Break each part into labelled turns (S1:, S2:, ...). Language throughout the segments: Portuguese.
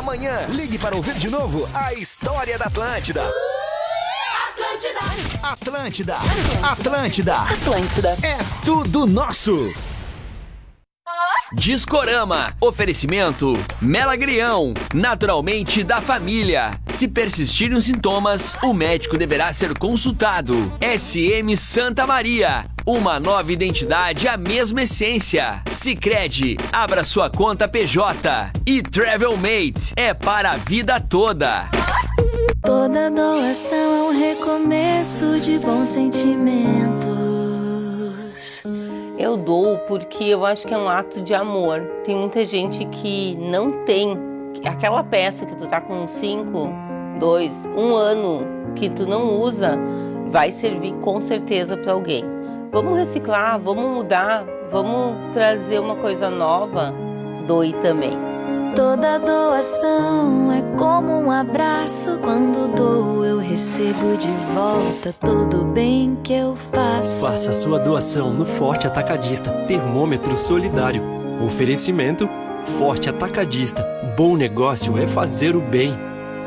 S1: Amanhã, ligue para ouvir de novo a história da Atlântida. Atlântida. É tudo nosso.
S2: Discorama, oferecimento Melagrião, naturalmente da família. Se persistirem os sintomas, o médico deverá ser consultado. SM Santa Maria, uma nova identidade, a mesma essência. Sicredi, abra sua conta PJ. E Travelmate, é para a vida toda.
S3: Toda doação é um recomeço de bons sentimentos.
S4: Eu dou porque eu acho que é um ato de amor. Tem muita gente que não tem. Aquela peça que tu tá com 5, 2, 1 ano que tu não usa, vai servir com certeza para alguém. Vamos reciclar, vamos mudar, vamos trazer uma coisa nova. Doe também.
S3: Toda doação é como um abraço. Quando dou, eu recebo de volta todo o bem que eu faço.
S5: Faça sua doação no Forte Atacadista Termômetro Solidário. Oferecimento Forte Atacadista. Bom negócio é fazer o bem.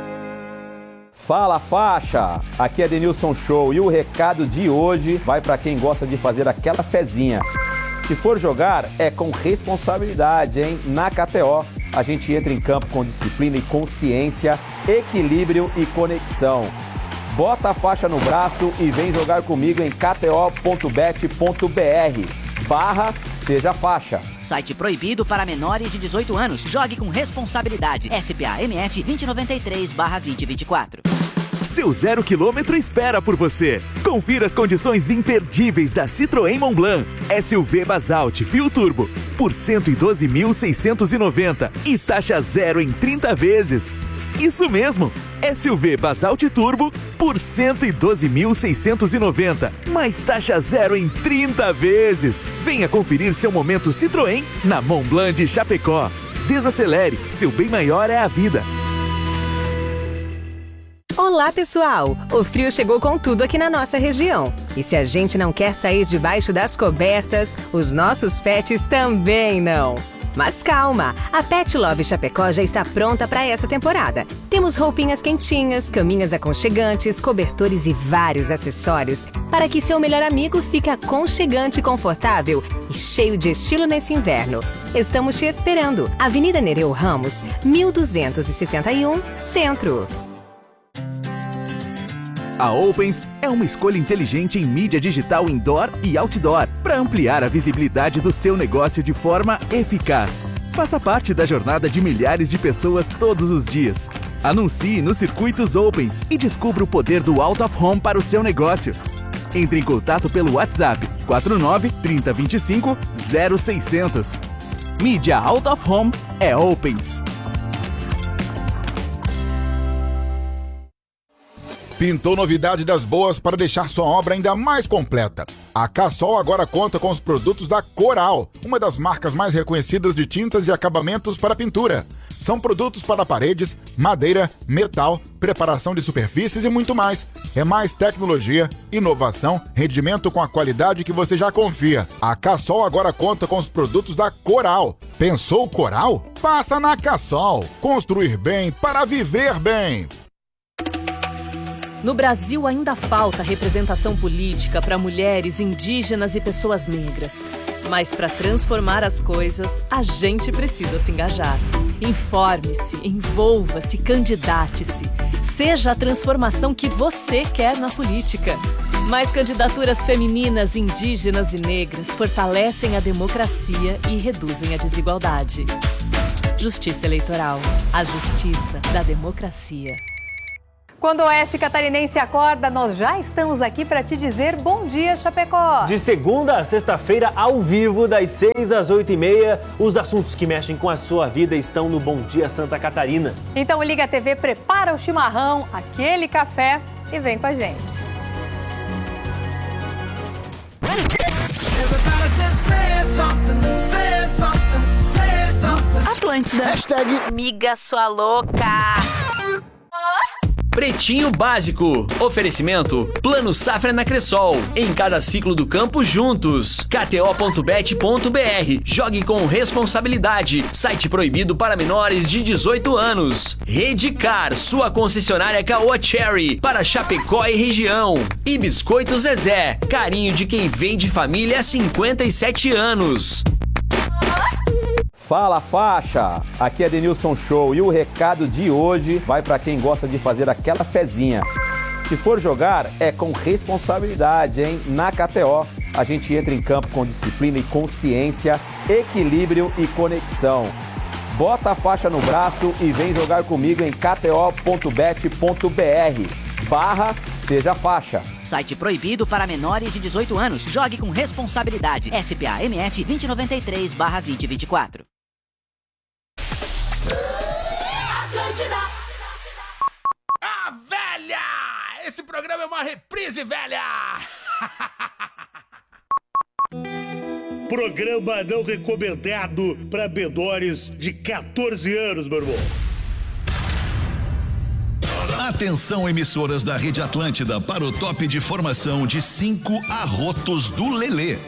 S6: Fala, faixa! Aqui é Denilson Show e o recado de hoje vai para quem gosta de fazer aquela fezinha. Se for jogar, é com responsabilidade, hein? Na KTO, a gente entra em campo com disciplina e consciência, equilíbrio e conexão. Bota a faixa no braço e vem jogar comigo em kto.bet.br/seja faixa.
S7: Site proibido para menores de 18 anos. Jogue com responsabilidade. SPA-MF 2093/2024.
S8: Seu 0 km espera por você. Confira as condições imperdíveis da Citroën Montblanc. SUV Basalt Fio Turbo por 112.690 e taxa zero em 30 vezes. Isso mesmo, SUV Basalt Turbo por 112.690, mais taxa zero em 30 vezes. Venha conferir seu momento Citroën na Montblanc de Chapecó. Desacelere, seu bem maior é a vida.
S9: Olá, pessoal! O frio chegou com tudo aqui na nossa região. E se a gente não quer sair debaixo das cobertas, os nossos pets também não. Mas calma, a Pet Love Chapecó já está pronta para essa temporada. Temos roupinhas quentinhas, caminhas aconchegantes, cobertores e vários acessórios para que seu melhor amigo fique aconchegante e confortável e cheio de estilo nesse inverno. Estamos te esperando. Avenida Nereu Ramos, 1261, Centro.
S8: A Opens é uma escolha inteligente em mídia digital indoor e outdoor para ampliar a visibilidade do seu negócio de forma eficaz. Faça parte da jornada de milhares de pessoas todos os dias. Anuncie nos circuitos Opens e descubra o poder do Out of Home para o seu negócio. Entre em contato pelo WhatsApp 49 3025 0600. Mídia Out of Home é Opens.
S10: Pintou novidade das boas para deixar sua obra ainda mais completa. A Cassol agora conta com os produtos da Coral, uma das marcas mais reconhecidas de tintas e acabamentos para pintura. São produtos para paredes, madeira, metal, preparação de superfícies e muito mais. É mais tecnologia, inovação, rendimento com a qualidade que você já confia. A Cassol agora conta com os produtos da Coral. Pensou Coral? Passa na Cassol. Construir bem para viver bem.
S11: No Brasil ainda falta representação política para mulheres, indígenas e pessoas negras. Mas para transformar as coisas, a gente precisa se engajar. Informe-se, envolva-se, candidate-se. Seja a transformação que você quer na política. Mais candidaturas femininas, indígenas e negras fortalecem a democracia e reduzem a desigualdade. Justiça Eleitoral. A justiça da democracia.
S12: Quando o Oeste Catarinense acorda, nós já estamos aqui para te dizer bom dia, Chapecó.
S13: De segunda a sexta-feira, ao vivo, das 6 às 8h30, os assuntos que mexem com a sua vida estão no Bom Dia Santa Catarina.
S12: Então liga a TV, prepara o chimarrão, aquele café e vem com a gente.
S7: Atlântida.
S1: Hashtag
S7: Miga sua louca.
S2: Pretinho Básico. Oferecimento Plano Safra na Cressol. Em cada ciclo do campo juntos. KTO.bet.br. Jogue com responsabilidade. Site proibido para menores de 18 anos. Redcar, sua concessionária Caoa Cherry. Para Chapecó e região. E Biscoito Zezé. Carinho de quem vem de família há 57 anos.
S6: Fala, faixa! Aqui é Denilson Show e o recado de hoje vai para quem gosta de fazer aquela fezinha. Se for jogar, é com responsabilidade, hein? Na KTO, a gente entra em campo com disciplina e consciência, equilíbrio e conexão. Bota a faixa no braço e vem jogar comigo em kto.bet.br/seja faixa.
S7: Site proibido para menores de 18 anos. Jogue com responsabilidade. SPA MF 2093/2024.
S14: Ah, velha! Esse programa é uma reprise, velha!
S15: Programa não recomendado para menores de 14 anos, meu irmão.
S16: Atenção, emissoras da Rede Atlântida, para o top de formação de 5 arrotos do Lelê.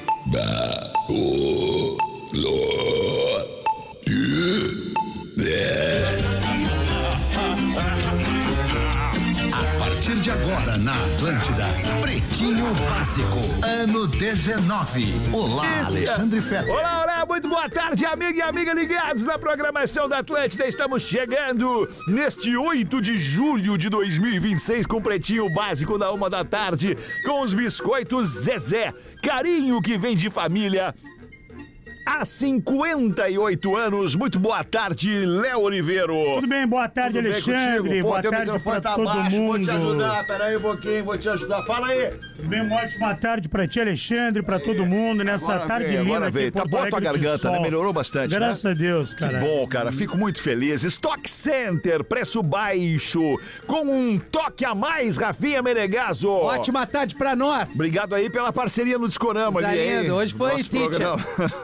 S16: A partir de agora na Atlântida, Pretinho Básico, ano 19. Olá, Alexandre Fetter.
S14: Olá, olá, muito boa tarde, amigo e amiga ligados na programação da Atlântida. Estamos chegando neste 8 de julho de 2026 com Pretinho Básico da 1 da tarde, com os biscoitos Zezé. Carinho que vem de família há 58 anos. Muito boa tarde, Léo Oliveiro.
S15: Tudo bem, boa tarde,
S14: Tudo bem
S15: Alexandre.
S14: contigo?
S15: Boa tarde pra todo mundo.
S14: Vou te ajudar, peraí um pouquinho, vou te ajudar. Fala aí.
S15: Tudo bem, uma ótima tarde pra ti, Alexandre, pra todo mundo, nessa tarde linda aqui em
S14: Tá
S15: Porto
S14: boa a tua
S15: Alegre de
S14: garganta, né?
S15: sol.
S14: Melhorou bastante,
S15: Graças
S14: né?
S15: a Deus, cara.
S14: Que bom, cara. Fico muito feliz. Stock Center, preço baixo, com um toque a mais, Rafinha Menegaso.
S17: Ótima tarde pra nós.
S14: Obrigado aí pela parceria no Discorama ali, hein?
S17: Hoje foi
S14: Nosso
S17: teacher.
S14: programa.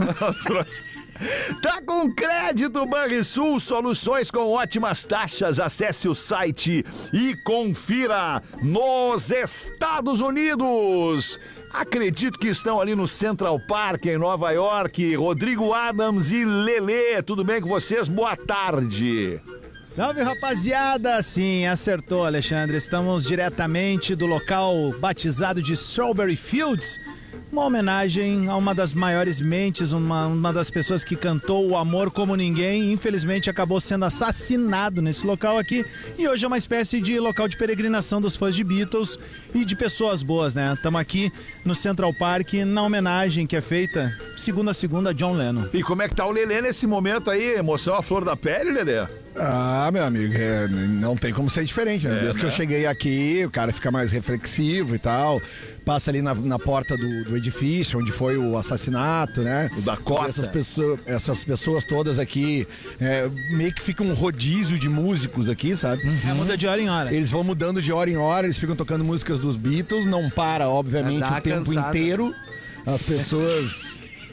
S14: Tá com crédito Banrisul, soluções com ótimas taxas. Acesse o site e confira. Nos Estados Unidos, acredito que estão ali no Central Park, em Nova York. Rodrigo Adams e Lelê, tudo bem com vocês? Boa tarde.
S18: Salve, rapaziada! Sim, acertou, Alexandre. Estamos diretamente do local batizado de Strawberry Fields. Uma homenagem a uma das maiores mentes, uma das pessoas que cantou o amor como ninguém. Infelizmente acabou sendo assassinado nesse local aqui. E hoje é uma espécie de local de peregrinação dos fãs de Beatles e de pessoas boas, né? Estamos aqui no Central Park na homenagem que é feita segunda a segunda a John Lennon.
S14: E como é que tá o Lelê nesse momento aí? Emoção à flor da pele, Lelê?
S19: Ah, meu amigo, não tem como ser diferente, né? Desde que eu cheguei aqui, o cara fica mais reflexivo e tal. Passa ali na porta do edifício, onde foi o assassinato, né?
S14: O Dakota.
S19: Essas pessoas todas aqui, meio que fica um rodízio de músicos aqui, sabe?
S18: Muda de hora em hora.
S19: Eles vão mudando de hora em hora, eles ficam tocando músicas dos Beatles, não para, obviamente, o tempo inteiro. As pessoas...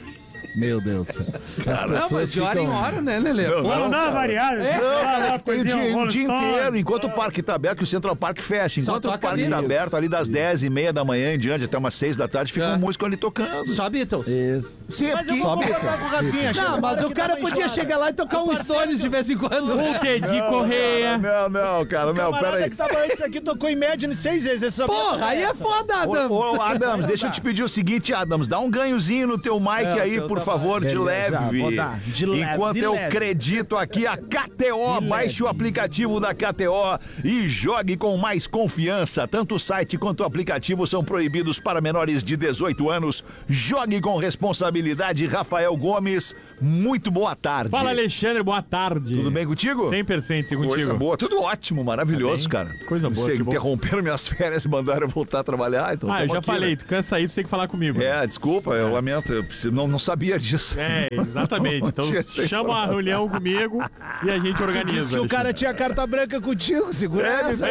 S19: Meu Deus do céu.
S17: Não, mas de hora em hora, né, Lelê?
S15: Não dá variada.
S14: Tem o dia inteiro, enquanto o parque tá aberto, que o Central Park fecha. Enquanto o parque tá aberto, ali das 10h30 da manhã em diante, até umas 6 da tarde, fica um músico ali tocando.
S17: Só Beatles.
S19: Isso.
S14: Sim,
S18: mas eu vou concordar com o Rafinha.
S17: Não, mas o cara podia chegar lá e tocar um Stones de vez em quando.
S15: O Teddy Correia.
S14: Não, cara, não, peraí.
S18: Que tava antes aqui tocou Imagine 6 vezes.
S17: Porra, aí é foda, Adams.
S14: Ô, Adams, deixa eu te pedir o seguinte, Adams, dá um ganhozinho no teu mic aí, por favor, de leve. Enquanto eu acredito aqui a KTO, baixe o aplicativo da KTO e jogue com mais confiança. Tanto o site quanto o aplicativo são proibidos para menores de 18 anos. Jogue com responsabilidade. Rafael Gomes, muito boa tarde.
S20: Fala, Alexandre, boa tarde.
S14: Tudo bem contigo?
S20: 100% contigo.
S14: Coisa boa, tudo ótimo, maravilhoso, cara.
S20: Coisa boa.
S14: Você interromperam minhas férias e mandaram eu voltar a trabalhar. Então
S20: eu já
S14: aqui,
S20: falei,
S14: né?
S20: tu cansa aí, tu tem que falar comigo.
S14: Desculpa, eu lamento. Eu não sabia sabia disso.
S20: Exatamente. Então chama uma reunião comigo e a gente organiza.
S18: Disse que o cara tinha carta branca contigo, segurança.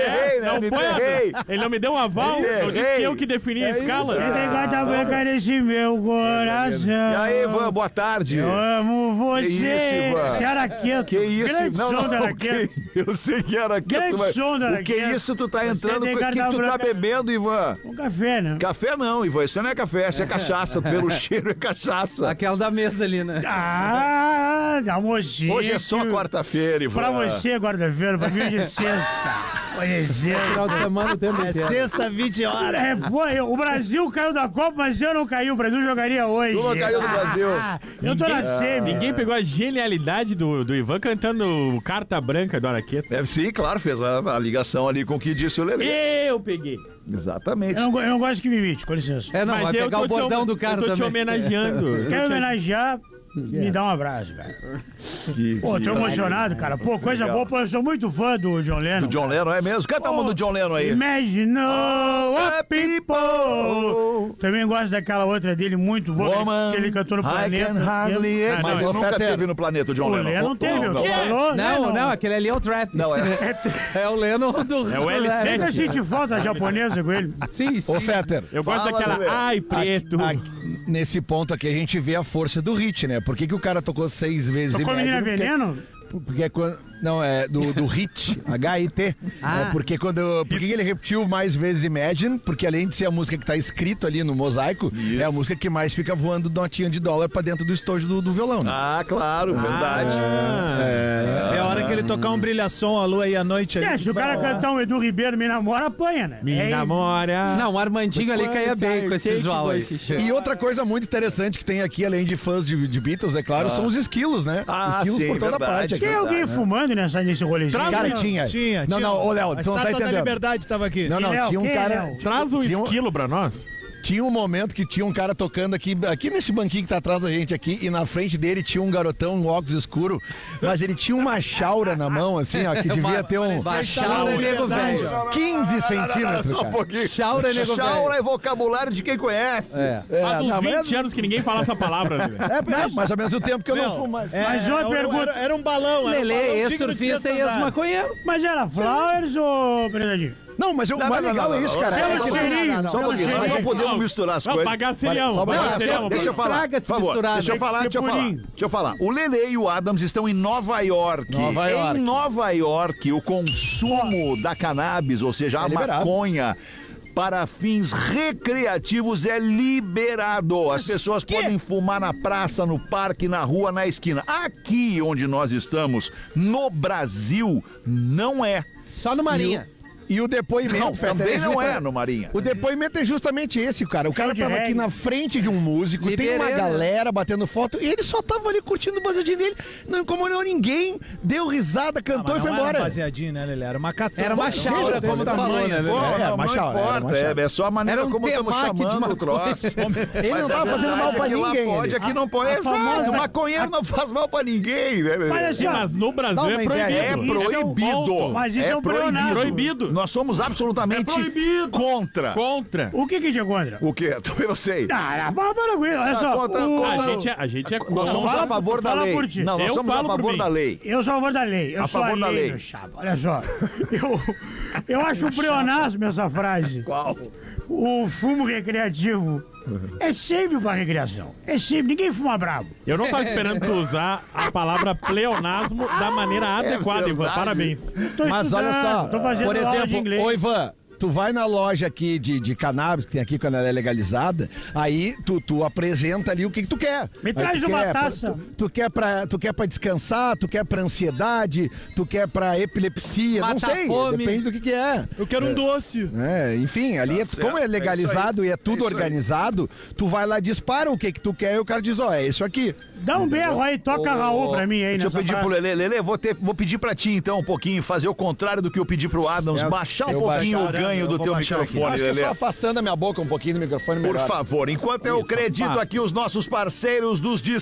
S20: Ele não me deu um aval, eu disse que eu que defini a escala.
S21: Você tem carta branca nesse meu coração.
S14: E aí, Ivan, boa tarde.
S21: Eu amo você.
S14: Que isso, Ivan?
S21: Araqueto.
S14: Que isso?
S21: Grande som da Araqueto.
S14: Eu sei que era Araqueto.
S21: Grande som da Araqueto.
S14: O que é isso? Tu tá entrando com o que tu tá bebendo, Ivan?
S21: Um café, né?
S14: Café não, Ivan. Isso não é café, isso é cachaça. Pelo cheiro é cachaça.
S17: Aquela da mesa ali, né?
S21: Dá mocinho.
S14: Hoje é só quarta-feira, Ivan.
S21: Pra você, quarta-feira, pra mim hoje é sexta. Hoje é sexta.
S17: Final de semana o tempo inteiro.
S18: Sexta, 20 horas.
S21: O Brasil caiu da Copa, mas eu não caí. O Brasil jogaria hoje.
S14: Tu não caiu do Brasil.
S21: Eu tô na semi.
S20: Ninguém pegou a genialidade do Ivan cantando Carta Branca do Araqueto.
S14: Sim, claro, fez a ligação ali com o que disse o Lelê.
S20: Eu peguei.
S14: Exatamente.
S21: Eu não gosto que me imite, com licença.
S17: Vai pegar o bordão do cara também.
S20: Eu tô te homenageando.
S21: Quero homenagear. Me dá um abraço, cara. Tô emocionado, cara. Coisa boa, eu sou muito fã do John Lennon.
S14: Do John Lennon, é mesmo? Canta uma do John Lennon aí.
S21: Imagine a people. Também gosto daquela outra dele, muito boa, que ele cantou no Planeta.
S14: Mas eu nunca teve no Planeta o John Lennon.
S21: O Lennon teve,
S17: Não, aquele ali é o Trap.
S14: Não,
S17: é o Lennon do...
S20: É o L7.
S21: Eu senti falta japonesa com ele.
S17: Sim.
S19: Ô, Fetter.
S20: Eu gosto daquela... Ai, preto.
S19: Nesse ponto aqui, a gente vê a força do hit, né? Por que o cara tocou 6 vezes
S21: Tocou Menina Veneno?
S19: Porque quando... Não, é do hit, H-I-T. É porque por que ele repetiu mais vezes Imagine? Porque além de ser a música que tá escrito ali no mosaico, é a música que mais fica voando notinha de dólar pra dentro do estojo do violão, né?
S14: Claro, verdade.
S18: É a hora que ele tocar um brilhação, a lua e a noite ali.
S21: Se o cara cantar um Edu Ribeiro, Me Namora, apanha, né?
S20: Me namora.
S17: Não, o Armandinho ali caía bem com esse visual aí.
S19: E outra coisa muito interessante que tem aqui, além de fãs de Beatles, é claro, são os esquilos, né? Os esquilos por toda parte.
S21: Tem alguém fumando nesse rolezinho?
S19: Cara, tinha. Não, ô Léo, tu não tá entendendo. A
S18: Liberdade tava aqui.
S19: Não, tinha um cara...
S20: Traz um esquilo pra nós.
S19: Tinha um momento que tinha um cara tocando aqui nesse banquinho que tá atrás da gente aqui, e na frente dele tinha um garotão, um óculos escuro, mas ele tinha uma chaura na mão, assim, ó, que devia ter um...
S17: Chaura nego velho.
S19: 15 centímetros,
S14: Só um pouquinho.
S17: Chaura nego velho.
S14: Chaura é vocabulário de quem conhece.
S20: Faz uns 20 anos que ninguém fala essa palavra.
S19: Mais ou menos o tempo que eu não fumo mais.
S21: Mas uma pergunta...
S18: Era um balão,
S17: Lelê, ex-surfista e ex-maconheiro.
S21: Mas era Flowers ou Bernardinho?
S19: Não, mas o mais legal é isso, cara.
S14: Só um pouquinho. Nós não podemos misturar as coisas.
S20: Pagar cereal.
S14: Deixa eu falar. Por favor, deixa eu falar. O Lelê e o Adams estão em Nova York. Em Nova York, o consumo da cannabis, ou seja, a maconha, para fins recreativos é liberado. As pessoas podem fumar na praça, no parque, na rua, na esquina. Aqui onde nós estamos, no Brasil, não é.
S17: Só no Marinha.
S19: E o depoimento,
S14: também não é no Marinha.
S19: O depoimento é justamente esse, cara. O cara tava aqui na frente de um músico, tem uma galera batendo foto, e ele só tava ali curtindo o baseadinho dele, não incomodou ninguém, deu risada, cantou e foi embora.
S18: Não era um baseadinho, né, Lelê? Era uma catona.
S17: Era uma chaura, como tu falou, né?
S14: Não importa, é só a maneira como estamos chamando o troço.
S19: Ele não tava fazendo mal pra ninguém.
S14: Pode, aqui não pode. Exato, o maconheiro não faz mal pra ninguém, né?
S20: Mas no Brasil é proibido.
S14: É proibido.
S21: Mas isso é um
S14: proibido. Nós somos absolutamente contra.
S21: O que é contra?
S14: O que? Também não sei.
S21: Olha só.
S20: A gente é contra.
S14: Nós somos a favor da lei. Não, nós somos a favor da lei.
S21: Eu sou a favor da lei. Eu sou a lei, meu chapa. Olha só. Eu acho um pleonasmo essa frase.
S14: Qual?
S21: O fumo recreativo é sempre uma recreação. É sempre. Ninguém fuma brabo.
S20: Eu não tava esperando tu usar a palavra pleonasmo da maneira adequada, Ivan. Parabéns.
S19: Mas olha só, por exemplo, ô Ivan, tu vai na loja aqui de cannabis, que tem aqui quando ela é legalizada, aí tu apresenta ali o que tu quer.
S21: Me traz uma taça.
S19: Tu quer pra descansar, tu quer pra ansiedade, tu quer pra epilepsia, não sei, depende do que é.
S18: Eu quero um doce.
S19: Enfim, ali, como é legalizado e é tudo organizado, tu vai lá, dispara o que tu quer e o cara diz, é isso aqui.
S21: Dá um berro aí, toca Raul pra mim aí.
S14: Deixa eu pedir pro Lelê. Lelê, vou pedir pra ti então um pouquinho, fazer o contrário do que eu pedi pro Adams, baixar um pouquinho o ganho do teu microfone,
S19: Acho que é só afastando a minha boca um pouquinho do microfone.
S14: Por favor, enquanto eu acredito aqui os nossos parceiros dos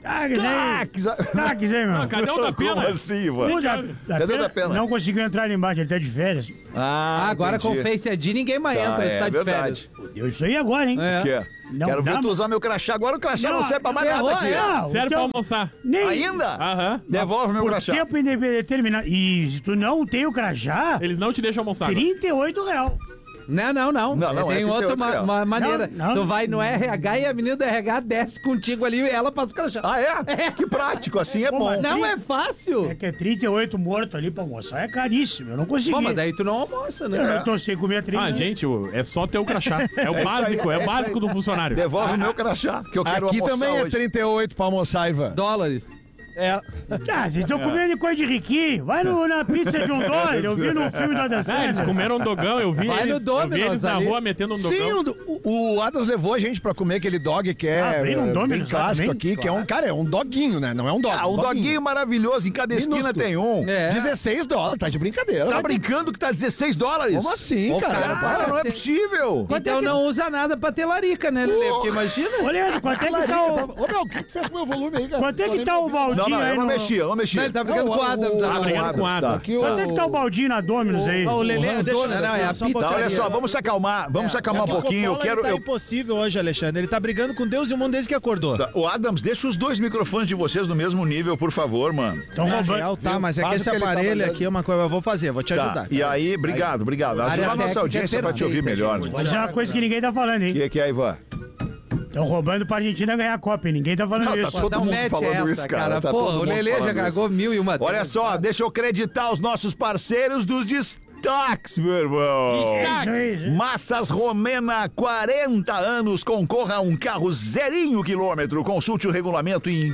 S21: Taques, hein, meu?
S14: Cadê o da Pena? Como assim, Ivan? Cadê o da Pena?
S21: Não conseguiu entrar ali embaixo, ele tá de férias.
S17: Agora com o Face ID ninguém mais entra, ele tá de férias.
S21: Deu isso aí agora, hein?
S14: Quero ver tu usar meu crachá. Agora o crachá não serve pra mais nada aqui.
S20: Serve pra almoçar.
S14: Ainda?
S20: Aham.
S14: Devolve meu crachá.
S21: Por tempo indeterminado. E se tu não tem o crachá...
S20: Eles não te deixam almoçar.
S21: R$38.
S17: Não. Tem outra maneira. Tu vai no RH e a menina do RH desce contigo ali e ela passa o crachá.
S14: Ah, é? Que prático, assim é bom.
S17: Não é fácil.
S21: É que é 38 morto ali pra almoçar, é caríssimo, eu não consegui.
S17: Bom, mas daí tu não almoça, né?
S21: Eu não tô sem comer 30.
S20: Gente, é só ter o crachá. É o básico, é o básico do funcionário.
S14: Devolve o meu crachá, que eu quero
S19: Aqui
S14: almoçar
S19: também
S14: hoje.
S19: é 38 pra almoçar, Ivan.
S17: Dólares.
S21: Vocês estão comendo coisa de riquinho. Vai na pizza de $1. Eu vi no filme da Adam Sandler.
S20: Eles comeram um dogão, eu vi eles na rua metendo um dogão.
S19: Sim, o Adams levou a gente pra comer aquele dog que é bem clássico aqui, que é um, cara, é um doguinho, né? Não é um dog.
S14: Um doguinho maravilhoso, em cada esquina tem um.
S19: $16, tá de brincadeira.
S14: Tá brincando que tá $16?
S19: Como assim, cara?
S14: Não é possível.
S17: Então não usa nada pra ter larica, né, Lelê? Porque imagina.
S21: Ô, Leandro, quanto é que tá o...
S19: Ô, meu, o que tu fez com o meu volume aí, cara?
S21: Quanto é que tá o baldinho aí?
S14: Eu não mexi.
S17: Ele tá brigando com o Adams.
S20: Tá brigando com o Adams.
S21: Quanto é que tá o baldinho na Dominus aí?
S18: O Lelê, deixa eu...
S17: Não, é a pizza.
S14: Olha só, vamos se acalmar um pouquinho.
S18: Tá impossível hoje, Alexandre. Ele tá brigando com Deus e o mundo desde que acordou.
S14: O Adams, deixa os dois microfones de vocês no mesmo nível, por favor, mano.
S18: Então roubando. Tá, mas é que esse aparelho aqui é uma coisa, eu vou fazer, vou te ajudar.
S14: E aí, obrigado. Ajuda a nossa audiência pra te ouvir melhor.
S21: Mas é uma coisa que ninguém tá falando, hein?
S14: O que é, Ivan?
S21: Estão roubando pra Argentina ganhar a Copa, ninguém tá falando isso.
S14: Tá todo mundo falando isso, cara.
S17: Pô, o Lelê já cagou 1001.
S14: Olha só, deixa eu acreditar os nossos parceiros dos destaques, meu irmão. Massas Romena, 40 anos, concorra a um carro 0 km. Consulte o regulamento em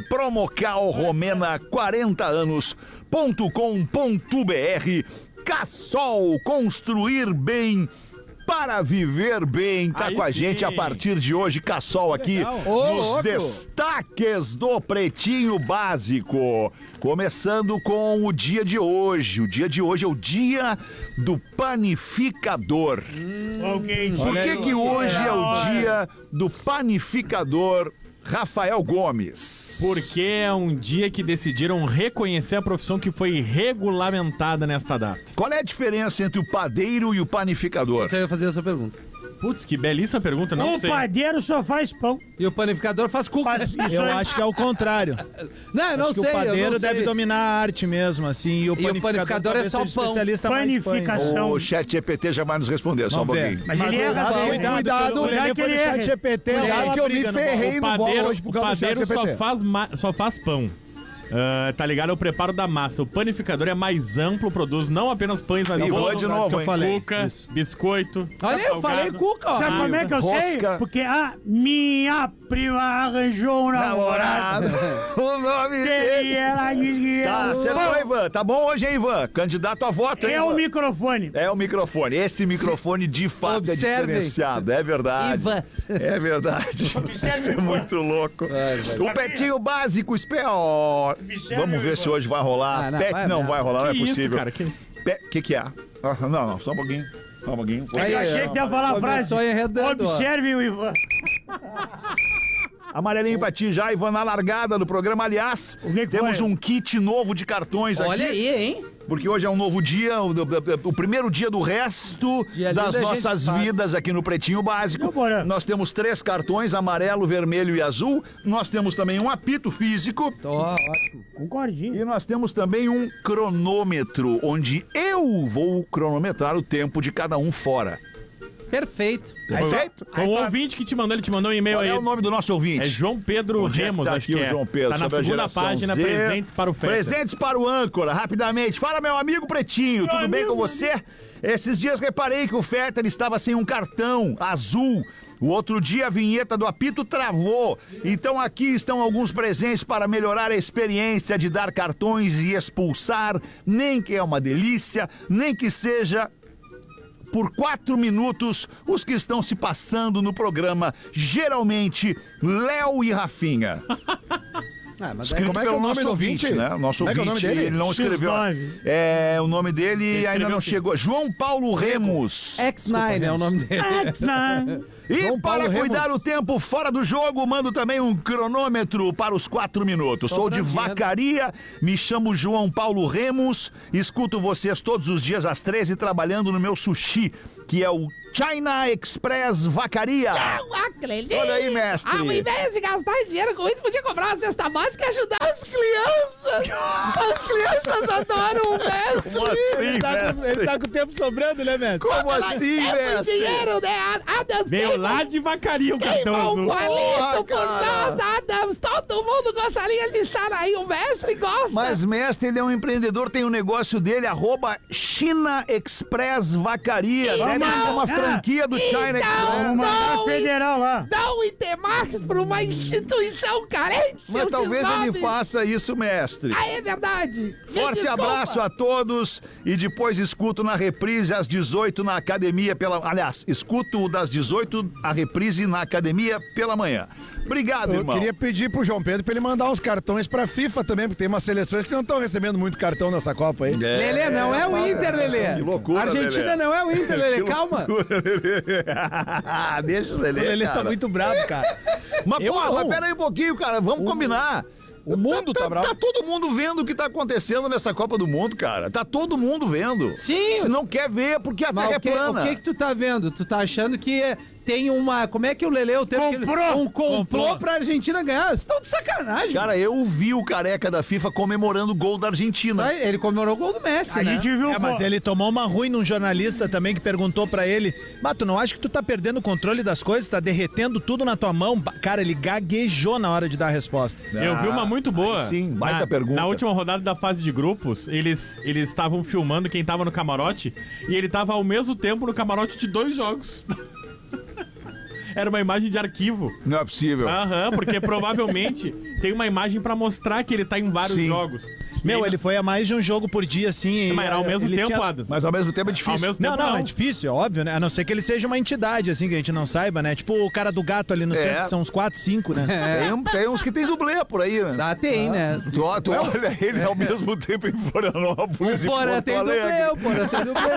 S14: promocalromena40anos.com.br. Cassol, construir bem para viver bem. Tá aí com a gente a partir de hoje, Cassol aqui nos destaques do Pretinho Básico. Começando com o dia de hoje. O dia de hoje é o dia do panificador. Por que hoje é o dia do panificador, Rafael Gomes?
S20: Porque é um dia que decidiram reconhecer a profissão que foi regulamentada nesta data.
S14: Qual é a diferença entre o padeiro e o panificador?
S17: Eu ia fazer essa pergunta.
S20: Putz, que belíssima pergunta, não sei.
S21: O padeiro só faz pão.
S17: E o panificador faz cuca.
S18: Eu acho que é o contrário.
S17: Não, eu não sei.
S18: O padeiro deve dominar a arte mesmo, assim. E o panificador
S17: é só pão.
S18: Especialista
S21: Panificação.
S14: O chat GPT já vai nos responder, só um pouquinho.
S21: Mas ele erra.
S19: Cuidado,
S21: que ele
S19: chat GPT.
S18: que eu me ferrei
S20: no bola hoje por causa do chat GPT. O padeiro só faz pão. Tá ligado? É o preparo da massa. O panificador é mais amplo, produz não apenas pães, mas
S14: bolo, de novo,
S20: cuca, biscoito.
S17: Olha, eu falei cuca, ó.
S21: Sabe como é que eu sei? Porque a minha prima arranjou um namorado.
S14: O nome dele.
S21: Ela disse que
S14: tá, acertou, Ivan. Tá bom hoje, hein, Ivan? Candidato a voto, hein,
S21: Ivan? O microfone.
S14: É o microfone. Esse microfone de fato é diferenciado. É verdade.
S17: Ivan.
S14: É verdade. Isso é muito louco. O Pretinho Básico, vamos ver se hoje vai rolar. Não vai rolar, não é possível.
S20: Cara, que
S14: é? Não, só um pouquinho.
S21: Eu achei que ia falar a frase. Observe o Ivan.
S14: Amarelinho pra ti já, Ivan, na largada do programa. Aliás, temos um kit novo de cartões aqui.
S17: Olha aí, hein?
S14: Porque hoje é um novo dia, o primeiro dia do resto das nossas vidas aqui no Pretinho Básico. Nós temos 3 cartões, amarelo, vermelho e azul. Nós temos também um apito físico.
S21: Ótimo. Concordinho.
S14: E nós temos também um cronômetro, onde eu vou cronometrar o tempo de cada um fora.
S17: Perfeito.
S20: O ouvinte que te mandou, ele te mandou um e-mail aí.
S14: Qual é o nome do nosso ouvinte?
S20: É João Pedro Remos,
S14: tá
S20: acho que é.
S14: João Pedro,
S20: tá na segunda página, presentes para o Festa.
S14: Presentes para o âncora, rapidamente. Fala, meu amigo Pretinho, tudo bem com você? Esses dias reparei que o Fetter estava sem um cartão azul. O outro dia a vinheta do apito travou. Então aqui estão alguns presentes para melhorar a experiência de dar cartões e expulsar. Nem que é uma delícia, nem que seja por 4 minutos os que estão se passando no programa, geralmente Léo e Rafinha.
S19: Mas como é que é o nome do ouvinte?
S14: Né? O nosso ouvinte, ele não escreveu. O nome dele ainda não chegou. João Paulo Remos.
S17: X9 é o nome dele.
S21: X9.
S14: E
S19: João
S14: para
S19: Paulo
S14: cuidar
S19: Remos.
S14: o tempo fora do jogo, mando também um cronômetro para os 4 minutos. Sou de Vacaria, me chamo João Paulo Remos, escuto vocês todos os dias às 13 trabalhando no meu sushi, que é o China Express Vacaria.
S4: Não acredito.
S14: Olha aí, mestre.
S4: Ao invés de gastar dinheiro com isso, podia comprar uma cesta básica e ajudar as crianças. As crianças adoram o mestre.
S14: Como assim,
S18: Ele tá com o tempo sobrando, né, mestre?
S14: Como assim, mestre?
S4: Dinheiro, né? Adams,
S20: Veio lá de Vacaria o
S4: queimou um
S20: Cardoso.
S4: palito por nós, Adams. Todo mundo gostaria de estar aí. O mestre gosta.
S14: Mas, mestre, ele é um empreendedor, tem um negócio dele, @China Express Vacaria. Deve ser uma franquia do China Express.
S21: Vamos mandar a federal lá.
S4: Dá um Itemax pra uma instituição carente,
S14: Mas
S4: seu
S14: talvez
S4: desnobre.
S14: ele faça isso, mestre.
S4: Ah, é verdade. Me
S14: Forte
S4: desculpa.
S14: abraço a todos e depois escuto na reprise às 18 na academia Aliás, escuto das 18 a reprise na academia pela manhã. Obrigado, irmão.
S19: Eu queria pedir pro João Pedro pra ele mandar uns cartões pra FIFA também, porque tem umas seleções que não estão recebendo muito cartão nessa Copa aí.
S17: Lelê, não é o Inter, Lelê.
S14: Que loucura,
S17: A Argentina
S14: Lelê.
S17: não é o Inter, Lelê.
S14: Que
S17: Calma.
S14: Deixa o Lelê.
S18: O Lelê
S14: cara.
S18: tá muito bravo, cara.
S14: Mas, porra, mas pera aí um pouquinho, cara. Vamos combinar.
S19: O mundo tá bravo.
S14: Tá todo mundo vendo o que tá acontecendo nessa Copa do Mundo, cara. Tá todo mundo vendo.
S17: Sim.
S14: Se não quer ver, é porque a
S17: Mas
S14: Terra
S17: o que,
S14: é plana.
S17: o que tu tá vendo? Tu tá achando que tem uma... Como é que o Lelê, o termo que ele... Um complô pra Argentina ganhar? Vocês estão de sacanagem.
S14: Cara, eu vi o careca da FIFA comemorando o gol da Argentina.
S17: Ele comemorou o gol do Messi,
S21: A
S17: né?
S21: gente viu.
S18: Mas ele tomou uma ruim num jornalista também que perguntou pra ele: "Mas tu não acha que tu tá perdendo o controle das coisas? Tá derretendo tudo na tua mão?" Cara, ele gaguejou na hora de dar a resposta.
S20: Eu vi uma muito boa.
S14: Sim, baita pergunta.
S20: Na última rodada da fase de grupos, eles estavam filmando quem tava no camarote e ele tava ao mesmo tempo no camarote de 2 jogos. Era uma imagem de arquivo.
S14: Não é possível.
S20: Aham, porque provavelmente tem uma imagem pra mostrar que ele tá em vários
S14: Sim.
S20: jogos.
S18: Meu, ele foi a mais de um jogo por dia, assim.
S20: Mas era ao mesmo
S18: ele
S20: tempo,
S18: tinha...
S20: Adams.
S14: Mas ao mesmo tempo é
S20: Ao
S14: difícil.
S20: mesmo tempo,
S18: Não, é difícil, é óbvio, né? A não ser que ele seja uma entidade, assim, que a gente não saiba, né? Tipo o cara do gato ali no centro, que são uns 4, 5, né?
S14: Tem uns que tem dublê por aí, né?
S17: Tem, né?
S14: Tu olha ele ao mesmo tempo em Florianópolis e
S17: Porra,
S14: Porto
S17: tem
S14: Alegre.
S17: dublê, porra, tem dublê.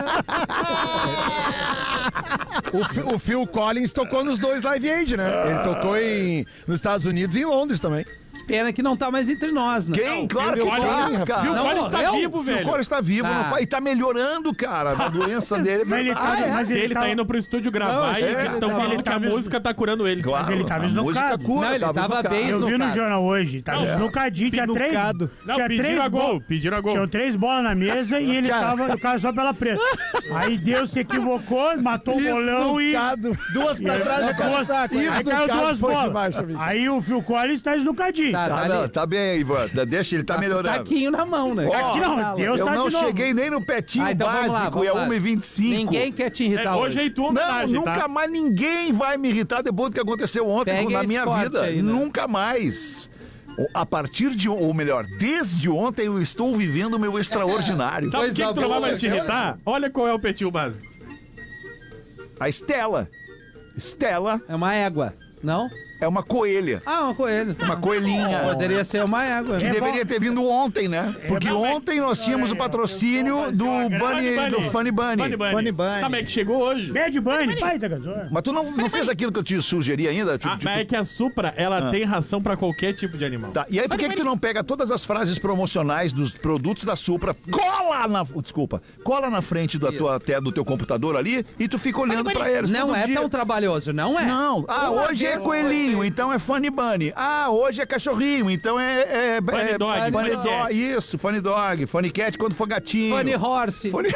S19: O Phil Collins tocou nos 2 Live Aid, né? Ele tocou nos Estados Unidos e em Londres também.
S17: Pena que não tá mais entre nós, né?
S14: Quem? Claro que tá, cara.
S20: Phil Collins tá vivo,
S14: O
S20: velho.
S14: Phil Collins tá vivo, não faz, e tá melhorando, cara. A doença dele é
S21: Mas ele
S14: verdade.
S21: tá- mas
S20: Ele tá indo pro estúdio gravar
S17: Não,
S20: e estão falando
S21: ele
S20: que a
S21: tá mesmo-
S20: música tá curando ele.
S14: Claro,
S21: Mas ele tava
S14: a música
S21: esnucado.
S14: cura.
S17: Não, ele tava bem
S21: Eu vi no
S17: esnucado.
S21: jornal hoje, tava esnucadinho, tinha 3.
S18: Esnucado.
S20: Não,
S21: Tinha
S20: pediram
S21: 3
S20: a gol, pediram a gol.
S21: Tinham 3 bolas na mesa e ele tava, o cara só pela preta. Aí Deus se equivocou, matou o bolão e.
S19: Esnucado. 2 pra trás e o cara
S21: duas,
S19: saca.
S21: aí caiu 2
S19: foi
S21: bolas.
S19: demais, amigo.
S21: Aí o Phil Collins tá esnucadinho.
S14: Tá, não, tá bem, Ivan. Deixa, ele tá melhorando.
S17: Taquinho na mão, né?
S14: Ó,
S21: Aqui não, Deus
S14: eu
S21: tá
S14: não
S21: de novo.
S14: cheguei nem no petinho
S17: Então vamos lá,
S14: básico,
S17: vamos lá.
S14: é 1h25.
S17: Ninguém quer te irritar
S20: Hoje é tua
S14: Não,
S20: homenagem,
S14: nunca
S20: tá?
S14: mais ninguém vai me irritar depois do que aconteceu ontem
S17: Pegue
S14: na
S17: esse
S14: minha
S17: corte
S14: vida.
S17: aí, né?
S14: Nunca mais. A partir de, ou melhor, desde ontem eu estou vivendo o meu extraordinário.
S20: Sabe o que,
S17: Coisa
S20: tu não vai
S17: boa,
S20: mais te irritar? Olha qual é o petil básico.
S14: A Estela. Estela
S17: É uma égua, não?
S14: é uma coelha.
S17: Ah, uma coelha.
S14: Uma coelhinha.
S17: Poderia ser uma égua.
S14: Que
S17: né?
S14: deveria ter vindo ontem, né? Porque ontem nós tínhamos o patrocínio do Funny Bunny.
S21: Funny
S18: Bunny.
S20: Sabe, é que chegou hoje.
S21: Bad Bunny, pai da gasolina.
S14: Mas tu não fez aquilo que eu te sugeri ainda? Tipo,
S20: Mas é que a Supra, ela tem ração pra qualquer tipo de animal.
S14: Tá, e aí por que tu não pega todas as frases promocionais dos produtos da Supra, cola na frente até do teu computador ali e tu fica olhando pra eles
S17: Não
S14: todo
S17: é
S14: dia.
S17: tão trabalhoso, não é?
S14: Não. Ah,
S17: Uma
S14: hoje é
S17: vez
S14: coelhinho, então é Funny Bunny. Ah, hoje é cachorrinho, então é
S20: Funny Dog,
S14: Funny
S20: Funny Cat.
S14: Isso, Funny Dog, Funny Cat quando for gatinho.
S17: Funny Horse.
S14: Funny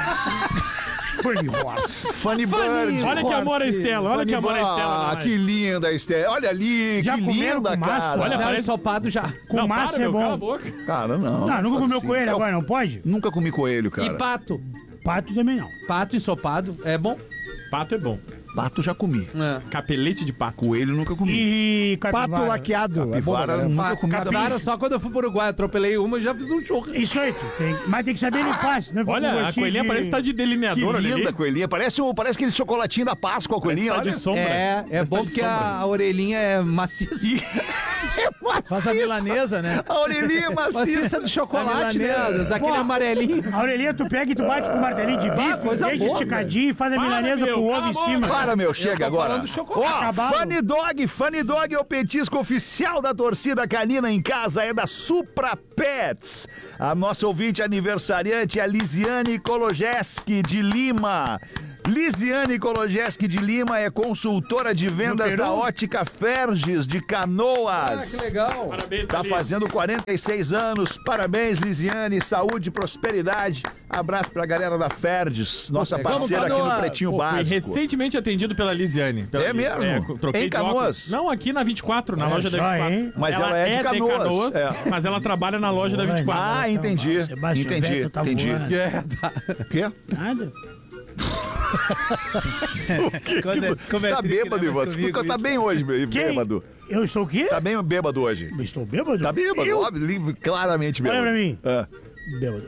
S14: Bird.
S20: Olha que amor a Estela, olha que amor a Estela.
S14: Ah, que linda a Estela. Olha ali,
S21: Já
S14: que
S21: comeram
S14: linda,
S21: com massa?
S14: cara.
S20: Olha,
S17: Não,
S20: parece...
S17: ensopado já.
S21: Com
S20: Não,
S21: massa
S20: para,
S21: é
S20: meu, cala a
S21: bom.
S20: boca.
S14: Cara, não.
S21: Não, nunca
S14: faz
S21: comeu
S14: assim.
S21: coelho agora, não pode?
S14: Nunca comi coelho, cara.
S17: E pato.
S21: Pato também não.
S17: Pato ensopado. É bom?
S20: Pato é bom.
S14: Pato já comi.
S17: É.
S20: Capelete de pato.
S14: Coelho nunca comi.
S21: E capivara.
S19: Pato laqueado.
S14: Capivara
S19: É bom, né?
S14: nunca comi também.
S17: Capivara, só quando eu fui pro Uruguai, atropelei uma e já fiz um churro.
S21: Isso aí, mas tem que saber limpar, senão fica com
S20: Olha, a
S21: gostinho
S20: coelhinha
S21: de-
S20: parece que tá de
S14: Que
S20: delineador, olha
S14: linda
S20: ali.
S14: coelhinha. Parece aquele chocolatinho da Páscoa, a coelhinha.
S20: Parece que tá
S14: olha.
S20: de sombra.
S17: É
S20: Parece que
S17: bom
S20: tá de
S17: porque
S20: sombra.
S17: a orelhinha é maciça.
S18: Faz a milanesa, né?
S14: A orelhinha
S17: maciça do chocolate, né? Aquele amarelinho.
S21: A orelhinha tu pega e tu bate com o martelinho de bife, deixa esticadinho e faz a milanesa com ovo em cima.
S14: Para, meu, chega agora. Ó, Funny Dog é o petisco oficial da torcida canina em casa, é da Supra Pets. A nossa ouvinte aniversariante é a Lisiane Kologeski de Lima. Lisiane Kologeski de Lima é consultora de vendas da Ótica Ferges de Canoas.
S17: Que legal.
S20: Parabéns,
S14: tá fazendo 46 anos. Parabéns, Lisiane. Saúde e prosperidade. Abraço pra galera da Ferges, nossa parceira aqui no Pretinho Básico.
S20: Fui recentemente atendido pela Lisiane.
S14: É mesmo?
S20: Troquei
S14: Em Canoas?
S20: Não, aqui na 24, na loja da 24.
S14: Mas ela é de Canoas.
S20: Mas ela trabalha na loja da 24.
S14: Ah, entendi. Entendi.
S21: O
S14: quê?
S21: Nada.
S14: Como tá bêbado, Ivan? Tu tá bem hoje, bêbado.
S21: Eu sou o quê?
S14: Tá bem bêbado hoje.
S21: Estou bêbado?
S14: Tá bêbado, óbvio, claramente bêbado.
S21: Olha pra mim. Bêbado.